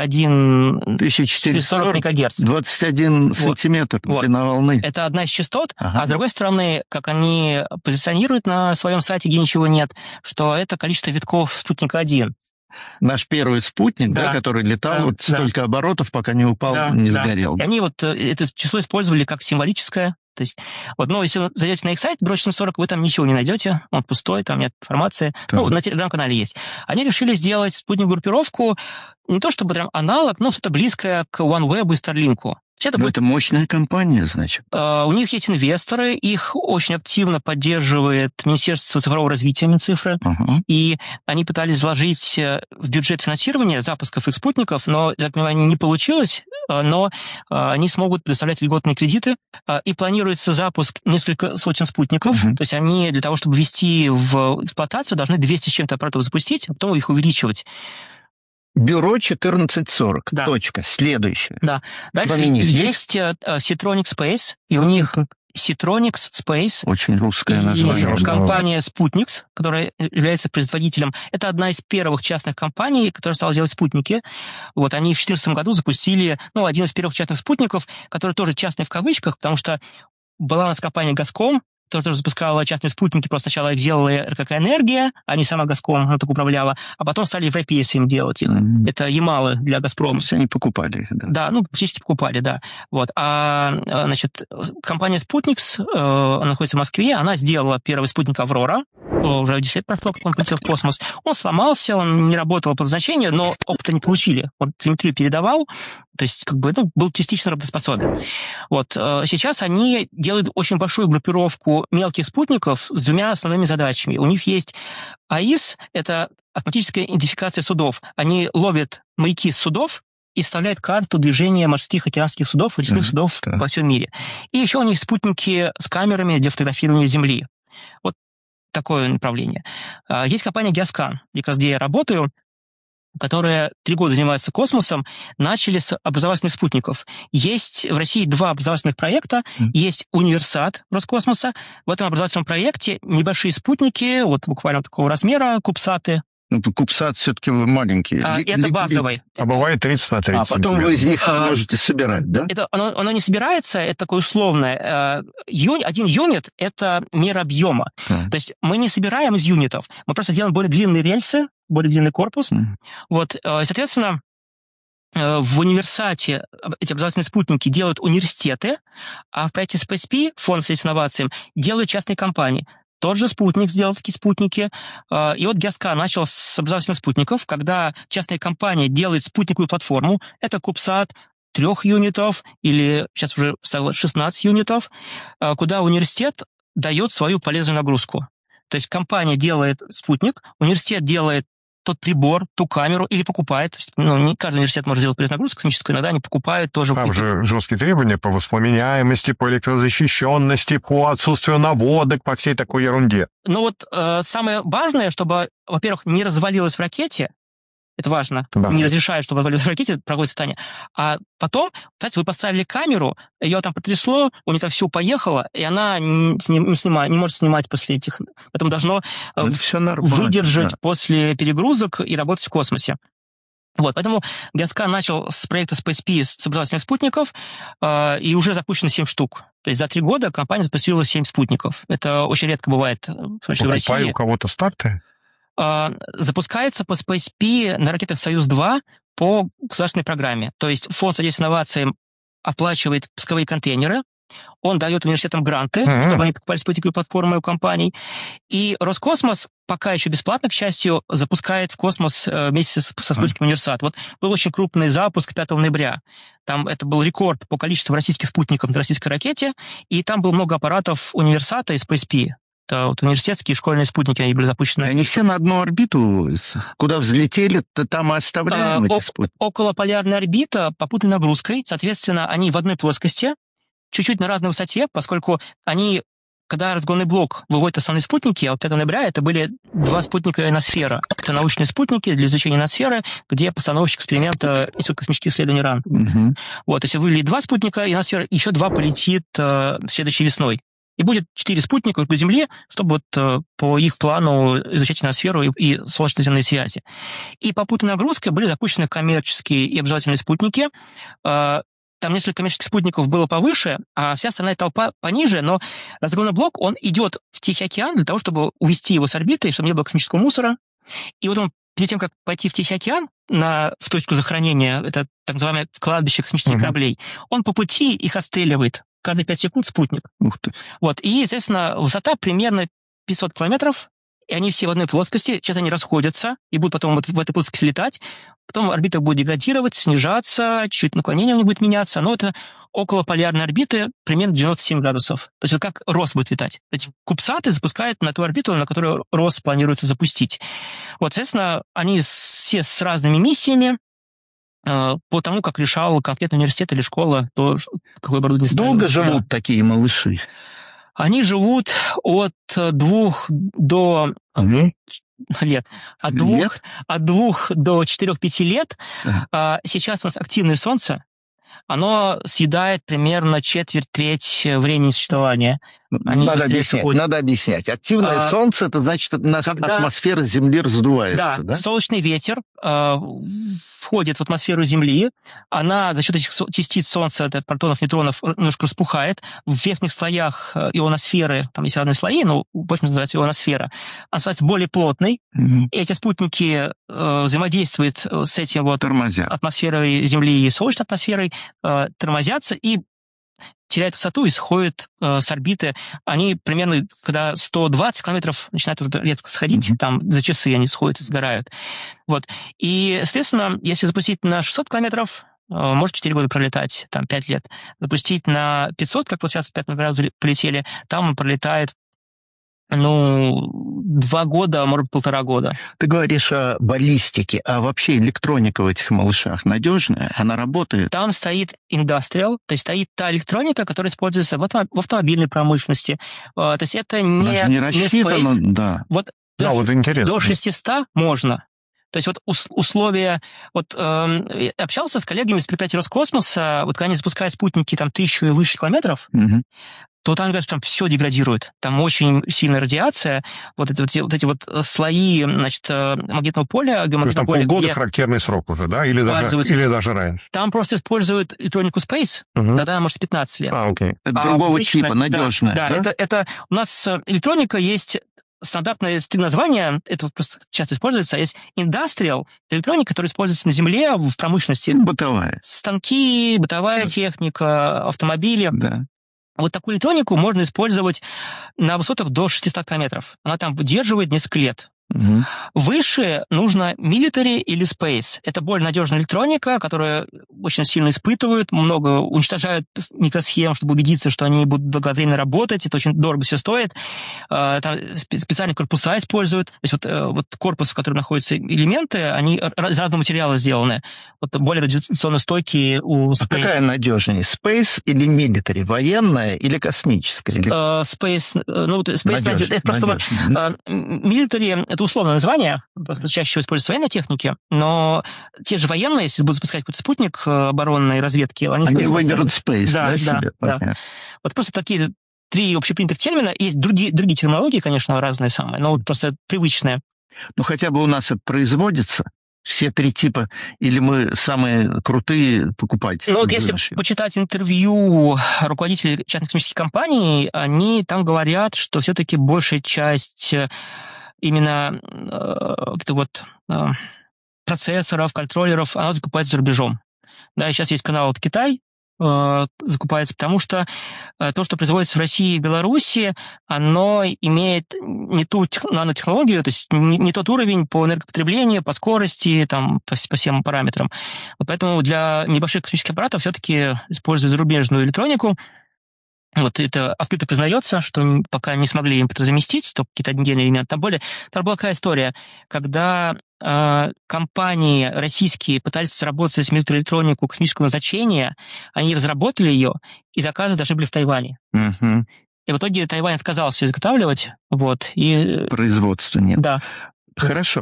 1440 МГц. 21 сантиметр длина волны. Это одна из частот, а с другой стороны, как они позиционируют на своем сайте, где ничего нет, что это количество витков спутника-1. Наш первый спутник, который летал столько оборотов, пока не упал, не сгорел. И они вот это число использовали как символическое. То есть, если вы зайдете на их сайт, Бюро 1440, вы там ничего не найдете, он пустой, там нет информации. На телеграм-канале есть. Они решили сделать спутник-группировку, не то чтобы прям аналог, но что-то близкое к OneWeb и Starlink. Это мощная компания, значит. У них есть инвесторы, их очень активно поддерживает Министерство цифрового развития, Минцифры, и они пытались вложить в бюджет финансирования запусков их спутников, но, я так понимаю, не получилось, но они смогут предоставлять льготные кредиты, и планируется запуск несколько сотен спутников, то есть они для того, чтобы ввести в эксплуатацию, должны 200 с чем-то аппаратов запустить, а потом их увеличивать. Бюро 1440. Да. Точка. Следующее. Да. Дальше есть Citronic Space, и у них Citronics Space. Очень русское название. Компания Sputniks, которая является производителем. Это одна из первых частных компаний, которая стала делать спутники. Вот они в 2014 году запустили, один из первых частных спутников, который тоже частный в кавычках, потому что была у нас компания Газком, которая тоже запускала частные спутники, просто сначала их делала РКК «Энергия», а не сама «Газком», она так управляла, а потом стали европейцы им делать их. Это Ямалы для «Газпрома». Все они покупали их, да. Да, почти покупали, да. Вот. Значит, компания «Спутникс» находится в Москве, она сделала первый спутник «Аврора», уже 10 лет прошло, как он полетел в космос. Он сломался, он не работал по назначению, но опыта не получили. Он телеметрию передавал, то есть был частично работоспособен. Вот. Сейчас они делают очень большую группировку мелких спутников с двумя основными задачами. У них есть АИС, это автоматическая идентификация судов. Они ловят маяки с судов, и составляет карту движения морских океанских судов и речных судов во всем мире. И еще у них спутники с камерами для фотографирования Земли. Вот такое направление. Есть компания Geoscan, где я работаю, которые 3 года занимаются космосом, начали с образовательных спутников. Есть в России 2 образовательных проекта. Есть «Универсат» Роскосмоса. В этом образовательном проекте небольшие спутники, вот буквально такого размера, кубсаты. Ну, кубсат все-таки маленький. Это базовый. А бывает 30 на 30. А потом вы из них можете собирать, да? Оно не собирается, это такое условное. Один юнит — это мера объема. То есть мы не собираем из юнитов, мы просто делаем более длинные рельсы, более длинный корпус. Вот, соответственно, в универсате эти образовательные спутники делают университеты, а в проекте SpaceP, фонд средств инновациям, делают частные компании. Тот же спутник сделал такие спутники. И вот Geoscan начал с образовательных спутников, когда частная компания делает спутниковую платформу. Это кубсат 3 юнитов или сейчас уже стало 16 юнитов, куда университет дает свою полезную нагрузку. То есть компания делает спутник, университет делает тот прибор, ту камеру или покупает. То есть, не каждый университет может сделать полезную нагрузку космическую, иногда они покупают тоже. Там же жесткие требования по воспламеняемости, по электрозащищенности, по отсутствию наводок, по всей такой ерунде. Ну вот самое важное, чтобы, во-первых, не развалилось в ракете, это важно, не разрешают, чтобы развалилось в ракете, проходит испытание. А потом, знаете, вы поставили камеру, ее там потрясло, у нее там все поехало, и она не может снимать после этих... Поэтому должно выдержать после перегрузок и работать в космосе. Вот, поэтому Geoscan начал с проекта SpaceP с образовательных спутников, и уже запущено 7 штук. То есть за 3 года компания запустила 7 спутников. Это очень редко бывает в России. У кого-то старты? Запускается по SpaceP на ракетах «Союз-2» по государственной программе. То есть фонд содействия инновациям оплачивает пусковые контейнеры, он дает университетам гранты, чтобы они покупали спутниковые платформы у компаний. И Роскосмос, пока еще бесплатно, к счастью, запускает в космос вместе со спутником «Универсат». Вот был очень крупный запуск 5 ноября. Там это был рекорд по количеству российских спутников на российской ракете, и там было много аппаратов «Универсата» и SpaceP. Это вот университетские и школьные спутники, они были запущены. Они все на одну орбиту выводятся. Куда взлетели, то там и оставляем эти спутники. Околополярная орбита попутной нагрузкой. Соответственно, они в одной плоскости, чуть-чуть на разной высоте, поскольку они, когда разгонный блок выводит основные спутники, а вот 5 ноября это были 2 спутника ионосфера. Это научные спутники для изучения ионосферы, где постановщик эксперимента Институт космических исследований РАН. Вот, если вывели 2 спутника ионосферы, еще 2 полетит следующей весной. И будет 4 спутника по Земле, чтобы вот по их плану изучать ионосферу и солнечно-земные связи. И попутной нагрузкой были запущены коммерческие и образовательные спутники. Там несколько коммерческих спутников было повыше, а вся остальная толпа пониже, но разгонный блок, он идет в Тихий океан для того, чтобы увести его с орбиты, чтобы не было космического мусора. И вот он, перед тем, как пойти в Тихий океан, в точку захоронения, это так называемое кладбище космических кораблей, он по пути их отстреливает. Каждые 5 секунд спутник. Ух ты. Вот. И, естественно, высота примерно 500 километров, и они все в одной плоскости. Сейчас они расходятся и будут потом вот в этой плоскости летать. Потом орбита будет деградировать, снижаться, чуть наклонение у них будет меняться. Но это около полярной орбиты примерно 97 градусов. То есть вот как РОС будет летать. Эти кубсаты запускают на ту орбиту, на которую РОС планируется запустить. Вот, соответственно, они все с разными миссиями, по тому, как решал конкретный университет или школа, то какое оборудование ставилось. Долго живут такие малыши? Они живут от 2 до лет. От 2 до 4-5 лет. Сейчас у нас активное Солнце. Оно съедает примерно четверть-треть времени существования. Надо объяснять. Активное Солнце, это значит, атмосфера Земли раздувается, да? Солнечный ветер входит в атмосферу Земли, она за счет этих частиц Солнца, это протонов, нейтронов, немножко распухает. В верхних слоях ионосферы, там есть разные слои, но в общем называется ионосфера, она становится более плотной. И эти спутники взаимодействуют с этим вот атмосферой Земли и солнечной атмосферой, тормозятся и теряют высоту и сходят с орбиты. Они примерно, когда 120 километров начинают уже резко сходить, там за часы они сходят и сгорают. Вот. И, соответственно, если запустить на 600 километров, может 4 года пролетать, там 5 лет. Запустить на 500, как вот сейчас 5 ноября полетели, там он пролетает, 2 года, может быть, 1,5 года. Ты говоришь о баллистике, а вообще электроника в этих малышах надежная? Она работает? Там стоит Industrial, то есть стоит та электроника, которая используется в автомобильной промышленности. То есть это Она же не не рассчитана, Space. да. Вот Да, вот интересно. до 600 можно. То есть вот условия... Вот я общался с коллегами из предприятия Роскосмоса, вот когда они запускают спутники там 1000 и выше километров, Мгм. то там, говорят, что там все деградирует. Там очень сильная радиация, вот эти вот слои, значит, магнитного поля, То есть там геомагнитного поля, полгода где характерный срок уже, да? Или даже раньше? там просто используют электронику Space, Мгм. тогда она может 15 лет. Окей. Это другого обычно- типа, надежная, Да, да? это у нас электроника есть стандартное 3 названия, это вот просто часто используется. Есть Industrial, это электроника, которая используется на Земле, в промышленности. Бытовая, Станки, бытовая техника, автомобили. да. Вот такую электронику можно использовать на высотах до 600 километров. Она там выдерживает несколько лет. Мгм. Выше нужно military или space. Это более надежная электроника, которая очень сильно испытывают, много уничтожают микросхем, чтобы убедиться, что они будут долговременно работать. Это очень дорого все стоит. Там специальные корпуса используют. То есть вот корпус, в котором находятся элементы, они из разного материала сделаны. Вот более радиационно стойкие у А space. какая надежнее, Space или Military? Военная или космическая? Или Space, Space надежная, это просто надежная, military, это условное название, чаще всего используется в военной технике, но те же военные, если будут запускать какой-то спутник оборонной разведки, они используют... выберут Space, Да, да, да, себе? да. Понятно. Вот просто такие 3 общепринятых термина. Есть другие терминологии, конечно, разные самые, но вот просто привычные. Ну, хотя бы у нас это производится, все 3 типа, или мы самые крутые покупать? Ну, вот если выношим? почитать интервью руководителей частных космических компаний, они там говорят, что все-таки большая часть именно процессоров, контроллеров, она закупается за рубежом. Да, и сейчас есть канал от Китай, закупается, потому что то, что производится в России и Беларуси, оно имеет не ту нанотехнологию, то есть не тот уровень по энергопотреблению, по скорости, там, по всем параметрам. Вот поэтому для небольших космических аппаратов все-таки используют зарубежную электронику. Вот это открыто признается, что пока не смогли им это заместить, только какие-то отдельные элементы. Там была какая история, когда компании российские пытались сработать с электронику космического назначения, они разработали ее, и заказы должны были в Тайване. Мгм. И в итоге Тайвань отказался изготавливать, вот, и... Производства нет. Да. Хорошо.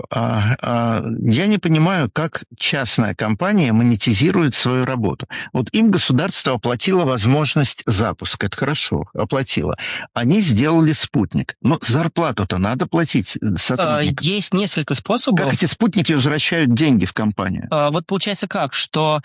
Я не понимаю, как частная компания монетизирует свою работу. Вот им государство оплатило возможность запуска. Это хорошо, оплатило. Они сделали спутник. Но зарплату-то надо платить сотрудникам. Есть несколько способов. Как эти спутники возвращают деньги в компанию? Вот получается как, что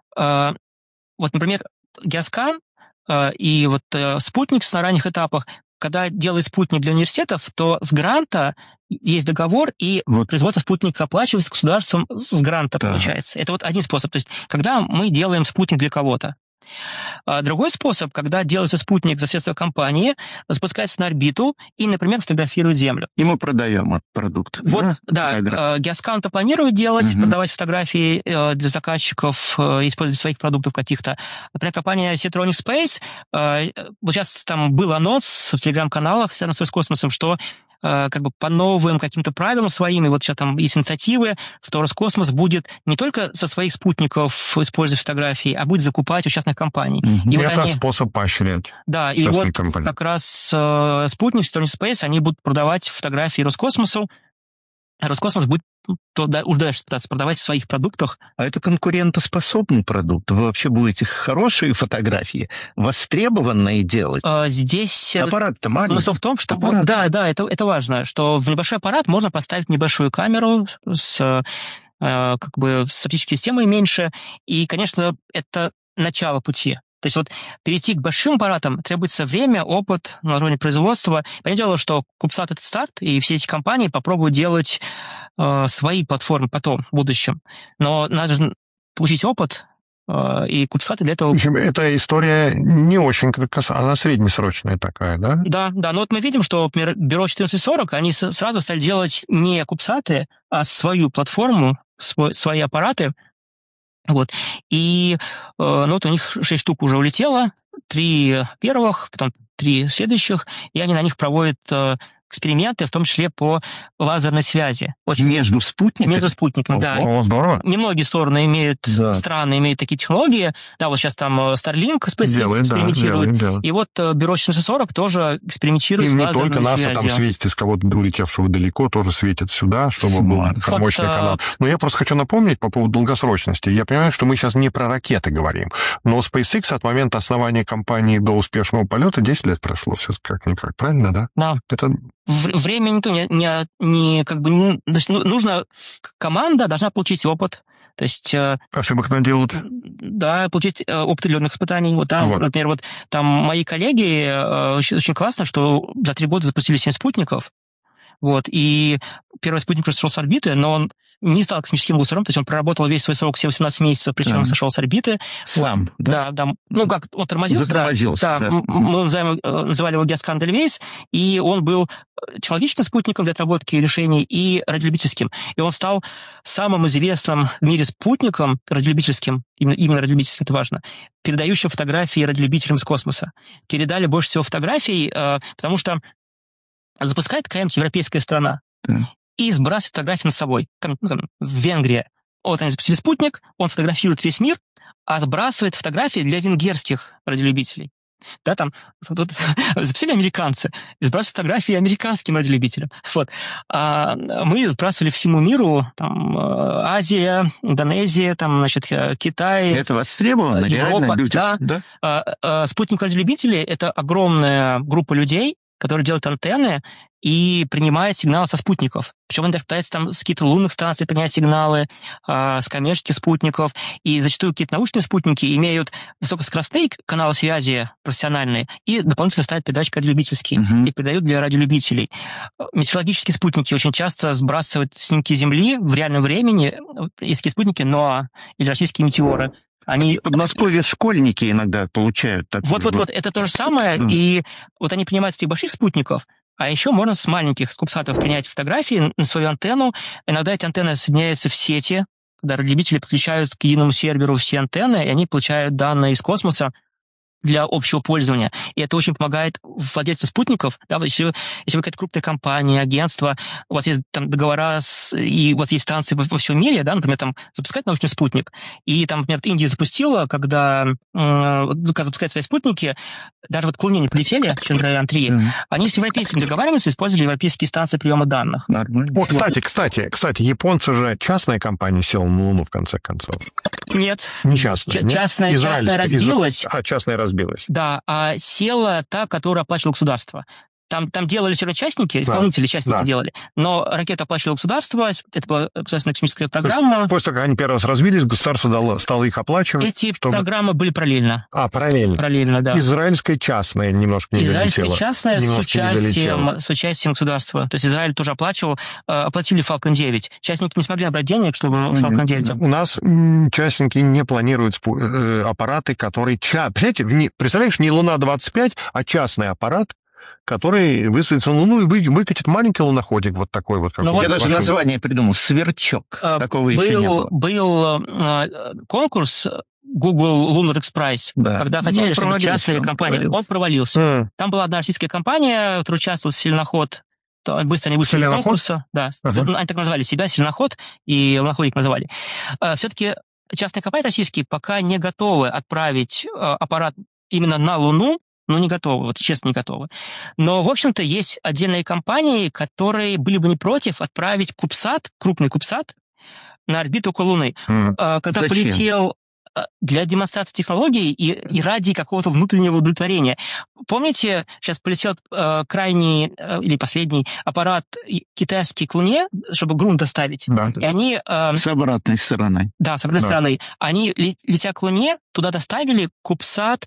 вот, например, Геоскан и вот спутник на ранних этапах, когда делают спутник для университетов, то с гранта есть договор, и Вот. производство спутника оплачивается государством с гранта, Да. получается. Это вот один способ. То есть, когда мы делаем спутник для кого-то. Другой способ, когда делается спутник за средства компании, запускается на орбиту и, например, фотографирует Землю. И мы продаем этот продукт. Вот, Такая игра. да, Геоскан-то планирует делать, Мгм. продавать фотографии для заказчиков, использовать своих продуктов каких-то. Например, компания Seatronic Space, вот сейчас там был анонс в телеграм-каналах, связанных с Роскосмосом, что как бы по новым каким-то правилам своим, и вот сейчас там есть инициативы, что Роскосмос будет не только со своих спутников использовать фотографии, а будет закупать у частных компаний. Мгм. И вот Это они, способ поощрять да, и частные вот компании. как раз спутник Seatronic Space, они будут продавать фотографии Роскосмосу, а Роскосмос будет уже дальше пытаться продавать в своих продуктах. А это конкурентоспособный продукт. Вы вообще будете хорошие фотографии, востребованные делать. Здесь Аппарат-то маленький. смысл в том, что... Аппарат. Да, это важно, что в небольшой аппарат можно поставить небольшую камеру с как бы с оптической системой меньше, и, конечно, это начало пути. То есть вот перейти к большим аппаратам требуется время, опыт на уровне производства. Понятное дело, что Кубсат — это старт, и все эти компании попробуют делать свои платформы потом, в будущем. Но надо же получить опыт, и Кубсаты для этого... В общем, эта история не очень она среднесрочная такая, да? Да, но вот мы видим, что, например, бюро 1440, они сразу стали делать не Кубсаты, а свою платформу, свои аппараты. Вот. И вот у них 6 штук уже улетело, 3 первых, потом 3 следующих, и они на них проводят эксперименты, в том числе по лазерной связи. Между спутниками? Между спутниками, да. О, здорово. Немногие страны имеют такие технологии. Да, вот сейчас там Starlink SpaceX экспериментирует. Делает. И вот бюро 440 тоже экспериментирует с И не лазерной только НАСА связью. там светит из кого-то улетевшего далеко, тоже светит сюда, чтобы был мощный канал. Но я просто хочу напомнить по поводу долгосрочности. Я понимаю, что мы сейчас не про ракеты говорим, но SpaceX от момента основания компании до успешного полета 10 лет прошло. Все как-никак, правильно, да? Да. Это... Время то есть нужно... Команда должна получить опыт. То есть... Ошибок наделают. Да, получить опыт летных испытаний. Вот там, например, вот там мои коллеги, очень классно, что за 3 года запустили 7 спутников. Вот, и первый спутник просто сошел с орбиты, но он не стал космическим бустером, то есть он проработал весь свой срок, все 18 месяцев, причем сошел с орбиты. Сам, да? Да. Ну, как, он тормозился. Затормозился, да. Мы называли его Геоскан Эдельвейс, и он был технологическим спутником для отработки решений и радиолюбительским. И он стал самым известным в мире спутником радиолюбительским, именно радиолюбительским, это важно, передающим фотографии радиолюбителям из космоса. Передали больше всего фотографий, потому что запускает какая-нибудь европейская страна и сбрасывает фотографии над собой. В Венгрии. Вот они запустили спутник, он фотографирует весь мир, а сбрасывает фотографии для венгерских радиолюбителей. Да, там тут запустили американцы, и сбрасывают фотографии американским радиолюбителям. Вот. А мы сбрасывали всему миру, там, Азия, Индонезия, там, значит, Китай. Это востребовано, Европа, реально люди. Да. Спутник радиолюбителей — это огромная группа людей, которые делают антенны и принимают сигналы со спутников. Причем они даже пытаются там с каких-то лунных станций принять сигналы, с коммерческих спутников. И зачастую какие-то научные спутники имеют высокоскоростные каналы связи профессиональные и дополнительно ставят передатчик радиолюбительский и передают для радиолюбителей. Метеорологические спутники очень часто сбрасывают снимки Земли в реальном времени. Есть такие спутники NOAA или российские метеоры. Они... В Подмосковье школьники иногда получают такое. Вот, это то же самое. И вот они принимают с этих больших спутников, а еще можно с маленьких скупсатов принять фотографии на свою антенну. Иногда эти антенны соединяются в сети, когда радиолюбители подключают к единому серверу все антенны, и они получают данные из космоса для общего пользования. И это очень помогает владельцам спутников. Да, если вы какая-то крупная компания, агентство, у вас есть там договора, и у вас есть станции во всем мире, да, например, там запускать научный спутник. И там, например, Индия запустила, когда запускают свои спутники, даже вот к Луне не полетели, Чандраян-3, они с европейцами договариваются, использовали европейские станции приема данных. Нормально. О, кстати, японцы же частная компания села на Луну, в конце концов. Нет. Не частная. Частная разбилась. Частная разбилась. Да, а села та, которую оплачивало государство. Там делали все равно частники, исполнители делали, но ракету оплачивало государство, это была государственная космическая программа. После того, как они первый раз разбились, государство стало их оплачивать. Эти программы были параллельно. Параллельно. Параллельно, да. Израильская частная немножко не долетела. Израильская частная с участием государства. То есть Израиль тоже оплатили Falcon 9. Частники не смогли набрать денег, чтобы Falcon 9... У нас частники не планируют аппараты, которые... Представляешь, не Луна-25, а частный аппарат, который высадится на Луну и выкатит маленький луноходик вот такой вот. Я даже название придумал. Сверчок. Такого еще не было. Был конкурс Google Lunar X Prize, когда хотели, чтобы частные компании... Он провалился. Там была одна российская компания, которая участвовала в «Селеноход». Быстро они вышли из конкурса. Да. Они так назвали себя, «Селеноход», и луноходик назвали. Все-таки частные компании российские пока не готовы отправить аппарат именно на Луну, не готовы, вот честно не готовы. Но, в общем-то, есть отдельные компании, которые были бы не против отправить CubeSat, крупный CubeSat, на орбиту около Луны. Когда полетел для демонстрации технологий и ради какого-то внутреннего удовлетворения. Помните, сейчас полетел крайний или последний аппарат китайский к Луне, чтобы грунт доставить? Да. И они... С обратной стороны. Да, с обратной стороны. Они, летя к Луне, туда доставили CubeSat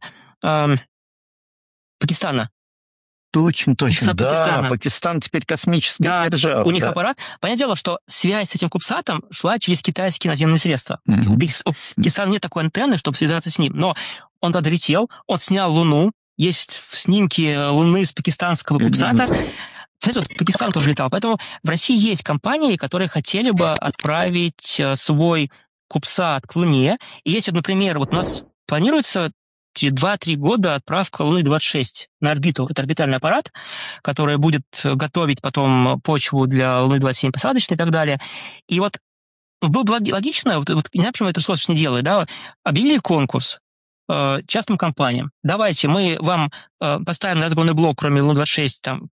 Пакистана. Точно. Да, Пакистан теперь космическая держава. У них аппарат. Понятное дело, что связь с этим кубсатом шла через китайские наземные средства. У Пакистана нет такой антенны, чтобы связаться с ним. Но он туда долетел, он снял Луну, есть снимки Луны с пакистанского кубсата. Кстати, вот Пакистан тоже летал. Поэтому в России есть компании, которые хотели бы отправить свой кубсат к Луне. И если, например, вот у нас планируется через 2-3 года отправка Луны-26 на орбиту. Это орбитальный аппарат, который будет готовить потом почву для Луны-27 посадочной и так далее. И вот было бы логично, вот не знаю, почему это Роскосмос не делает, да, объявили конкурс частным компаниям. Давайте мы вам поставим на разгонный блок, кроме Луны-26, там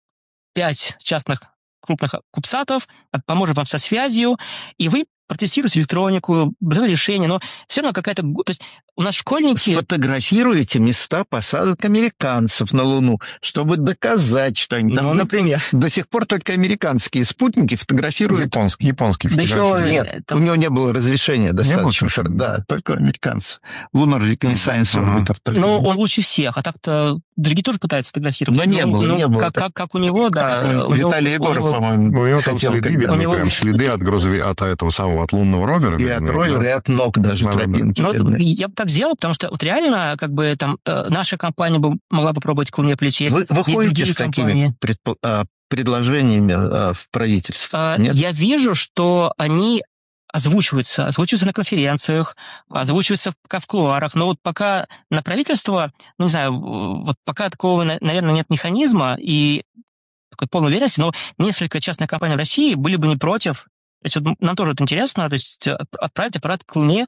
5 частных крупных кубсатов, поможем вам со связью, и вы протестируете электронику, базовые решения, но все равно какая-то... То есть у нас школьники... Сфотографируете места посадок американцев на Луну, чтобы доказать, что они там... Ну, например. До сих пор только американские спутники фотографируют... Японский Да фотографии. еще... Нет, у него не было разрешения достаточно. было? Да, только американцы. Lunar Reconnaissance Orbiter. Ну, он лучше всех, а так-то другие тоже пытаются фотографировать. Но не было. Как у него, да. Виталий Егоров, по-моему, У него там хотел следы, когда-то. видно, прям следы от этого самого, от лунного ровера. И от ровера, и от ног даже тропинки. Ну, видны. я бы так сделал, потому что вот реально, как бы там наша компания могла бы пробовать к Луне полететь. Вы ходите с такими предложениями в правительство? Нет? Я вижу, что они озвучиваются на конференциях, озвучиваются в кулуарах, но вот пока на правительство, ну, не знаю, вот пока такого, наверное, нет механизма и такой полной уверенности, но несколько частных компаний в России были бы не против. То есть вот нам тоже это интересно, то есть отправить аппарат к Луне.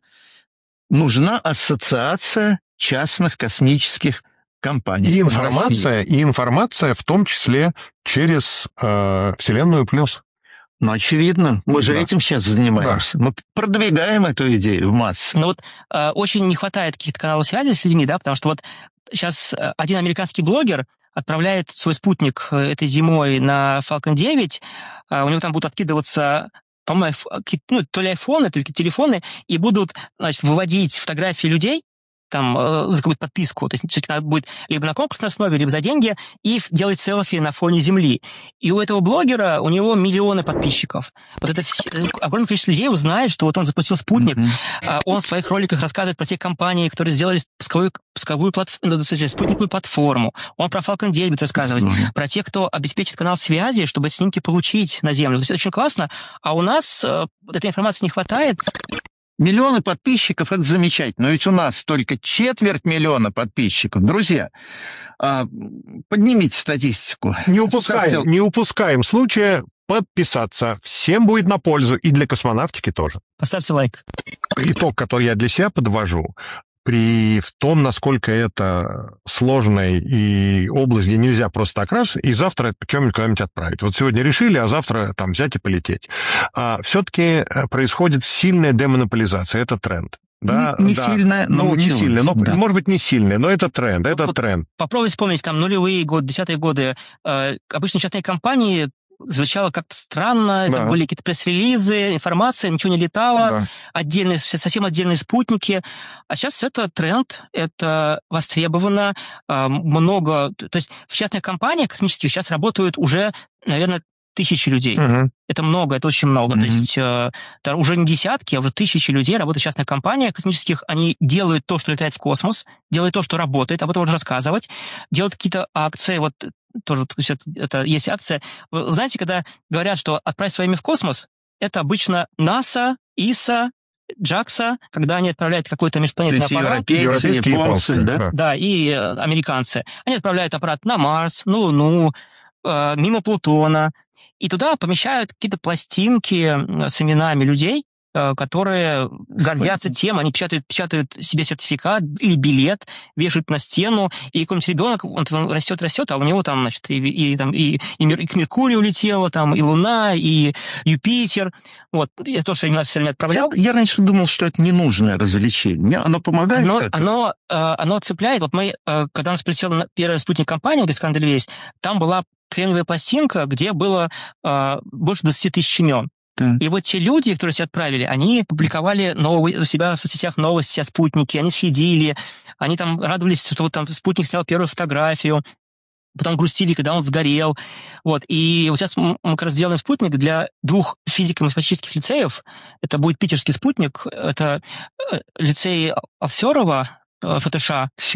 Нужна ассоциация частных космических компаний. И информация в том числе через Вселенную плюс. Ну, очевидно. Мы же этим сейчас занимаемся. Мы продвигаем эту идею в массы. Но вот очень не хватает каких-то каналов связи с людьми, да, потому что вот сейчас один американский блогер отправляет свой спутник этой зимой на Falcon 9, у него там будут откидываться, по-моему, то ли айфоны, то ли телефоны, и будут, значит, выводить фотографии людей, там, за какую-то подписку. То есть надо будет либо на конкурсной основе, либо за деньги, и делать селфи на фоне Земли. И у этого блогера, у него миллионы подписчиков. Вот это огромное количество людей узнает, что вот он запустил спутник, он в своих роликах рассказывает про те компании, которые сделали спутниковую платформу. Он про Falcon 9 рассказывает, про тех, кто обеспечит канал связи, чтобы снимки получить на Землю. То есть это очень классно, а у нас этой информации не хватает. Миллионы подписчиков – это замечательно, но ведь у нас только 250 000 подписчиков. Друзья, поднимите статистику. Не упускаем случая подписаться. Всем будет на пользу, и для космонавтики тоже. Поставьте лайк. Итог, который я для себя подвожу, при том, насколько это сложная и область, где нельзя просто так раз и завтра чем-нибудь куда-нибудь отправить. Вот сегодня решили, а завтра там взять и полететь. Все-таки происходит сильная демонополизация, это тренд. Да, не сильная, но не сильная, но, да. Может быть, не сильная, но это тренд, тренд. Попробуйте вспомнить, там, нулевые годы, 10-е годы, обычно частные компании звучало как-то странно, это были какие-то пресс-релизы, информация, ничего не летало, совсем отдельные спутники. А сейчас это тренд, это востребовано, много... То есть в частных компаниях космических сейчас работают уже, наверное, 1000 людей. Это много, это очень много. То есть это уже не десятки, а уже 1000 людей работают в частных компаниях космических. Они делают то, что летает в космос, делают то, что работает, об этом можно рассказывать, делают какие-то акции. Вот тоже это есть акция. Вы знаете, когда говорят, что отправь свое имя в космос, это обычно НАСА, ИСА, JAXA, когда они отправляют какой-то межпланетный аппарат. Европейцы, японцы, да? Да, и американцы. Они отправляют аппарат на Марс, на Луну, мимо Плутона, и туда помещают какие-то пластинки с именами людей, которые гордятся тем, они печатают себе сертификат или билет, вешают на стену, и какой-нибудь ребенок, он растет, а у него там, значит, и к Меркурию улетело, там, и Луна, и Юпитер. Вот, я тоже все время отправлял. Я раньше думал, что это ненужное развлечение. Оно помогает? Оно цепляет. Вот мы, когда у нас прилетел первый спутник компании, Искандер Весь, там была кремниевая пластинка, где было больше 20 000 имен. Да. И вот те люди, которые себя отправили, они публиковали у себя в соцсетях новости о спутнике, они следили, они там радовались, что вот там спутник снял первую фотографию, потом грустили, когда он сгорел. Вот. И вот сейчас мы как раз делаем спутник для 2 физико-математических лицеев. Это будет питерский спутник, это лицей Алферова, ФТШ,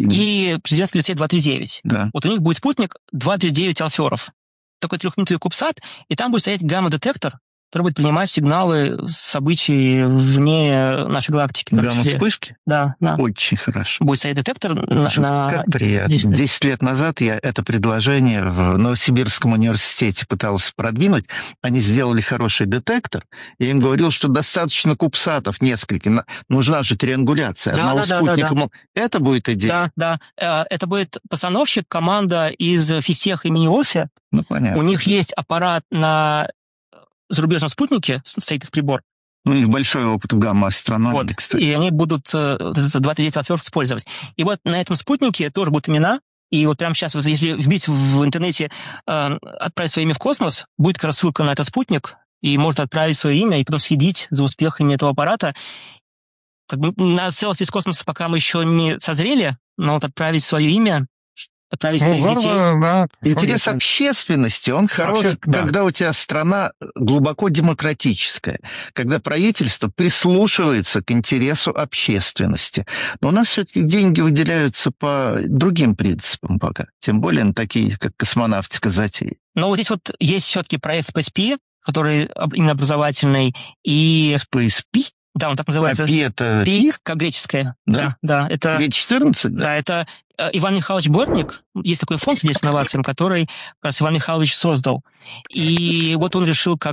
и президентский лицей 239. Да. Вот у них будет спутник 239 Алферов. Такой 3-минутовый кубсат, и там будет стоять гамма-детектор, который будет принимать сигналы событий вне нашей галактики. Гамма-вспышки? Да. Очень хорошо. Будет стоять детектор Как приятно. 10 лет назад я это предложение в Новосибирском университете пытался продвинуть. Они сделали хороший детектор. Я им говорил, что достаточно кубсатов несколько. Нужна же триангуляция. Одного спутника. Мол, это будет идея. Да. Это будет постановщик, команда из физтеха имени Офи. Ну, понятно. У них есть аппарат на зарубежном спутнике, стоит их прибор. У них большой опыт в гамма-астрономии, кстати. И они будут 239 отверток использовать. И вот на этом спутнике тоже будут имена. И вот прямо сейчас, если вбить в интернете, отправить свое имя в космос, будет как раз ссылка на этот спутник, и можно отправить свое имя, и потом следить за успехами этого аппарата. Как бы на селфи из космоса пока мы еще не созрели, но вот отправить свое имя, отправить своих детей. Да, интерес общественности, он хорош, когда у тебя страна глубоко демократическая, когда правительство прислушивается к интересу общественности. Но у нас все-таки деньги выделяются по другим принципам пока, тем более на такие, как космонавтика, затеи. Но вот здесь вот есть все-таки проект SpaceP, который именно образовательный, и... SpaceP? Да, он так называется. Пи это... Пи, как греческое. Да? Да, это... Пи-14? Да, это Иван Михайлович Бортник. Есть такой фонд «Содействие инновациям», который как раз Иван Михайлович создал. И вот он решил, как